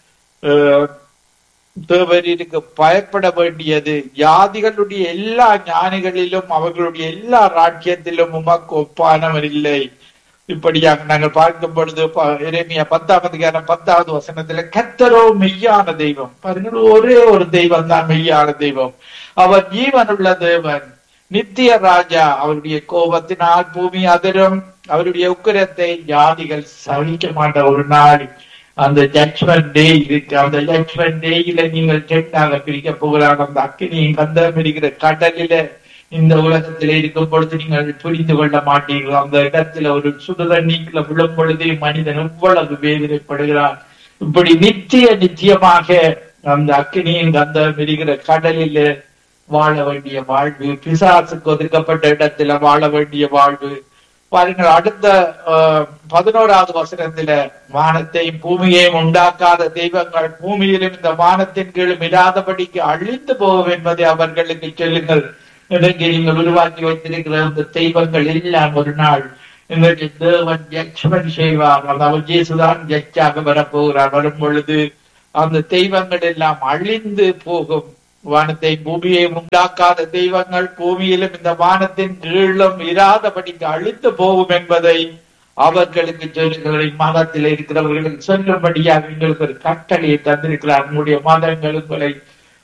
தேவருக்கு பயப்பட வேண்டியது ஜாதிகளுடைய எல்லா ஞானிகளிலும் அவர்களுடைய எல்லா ராஜ்யத்திலும் உமக்கு ஒப்பானவர் இல்லை. இப்படியாக நாங்கள் பார்க்கும் பொழுது எரேமியா 10வது வசனத்துல கர்த்தரோ மெய்யான தெய்வம். பாருங்கள், ஒரே ஒரு தெய்வம் தான் மெய்யான தெய்வம். அவர் ஜீவனுள்ள தேவன், நித்திய ராஜா. அவருடைய கோபத்தினால் பூமி அதிரும், அவருடைய உக்கிரத்தை ஜாதிகள் சகிக்க மாட்ட ஒரு நாள் அந்த ஜட்ஜ்மெண்ட் டே இருக்கு. அந்த ஜட்ஜ்மெண்ட் டேயில நீங்கள் ரெண்டாக பிரிக்க போகிறாங்க. அந்த அக்கினியும் கந்தம் இருக்கிற கடலில இந்த உலகத்தில இருக்கும் பொழுது நீங்கள் புரிந்து கொள்ள மாட்டீர்கள். அந்த இடத்துல ஒரு சுடுதண்ணீக்குள்ள விழும் பொழுதே மனிதன் எவ்வளவு வேதனைப்படுகிறான். இப்படி நிச்சயமாக அந்த அக்கினியும் கந்தம் இருக்கிற கடலில வாழ வேண்டிய வாழ்வு, பிசாசுக்கு ஒதுக்கப்பட்ட இடத்துல வாழ வேண்டிய வாழ்வு. பாருங்கள், அடுத்த 11வது வசனத்துல வானத்தையும் பூமியையும் உண்டாக்காத தெய்வங்கள் பூமியிலும் இந்த வானத்தின் கீழும் இராதபடிக்கு அழிந்து போகும் என்பதை அவர்களுக்கு சொல்லுங்கள். இன்றைக்கு நீங்கள் உருவாக்கி வைத்திருக்கிற அந்த தெய்வங்கள் எல்லாம் ஒரு நாள் இன்றைக்கு தேவன் ஜட்ஜ்மெண்ட் செய்வார். அதாவது இயேசுதான் ஜட்ஜாக வரப்போகிறார். வரும் பொழுது அந்த தெய்வங்கள் எல்லாம் அழிந்து போகும். வானத்தை பூமியை உண்டாக்காத தெய்வங்கள் பூமியிலும் இந்த வானத்தின் கீழும் இராதபடிக்கு அழித்து போகும் என்பதை அவர்களுக்கு சொல்லுகிற மதத்தில் இருக்கிறவர்களுக்கு சொல்லும்படியாக எங்களுக்கு ஒரு கட்டளையை தந்திருக்கிறார். உங்களுடைய மதங்கள் உங்களை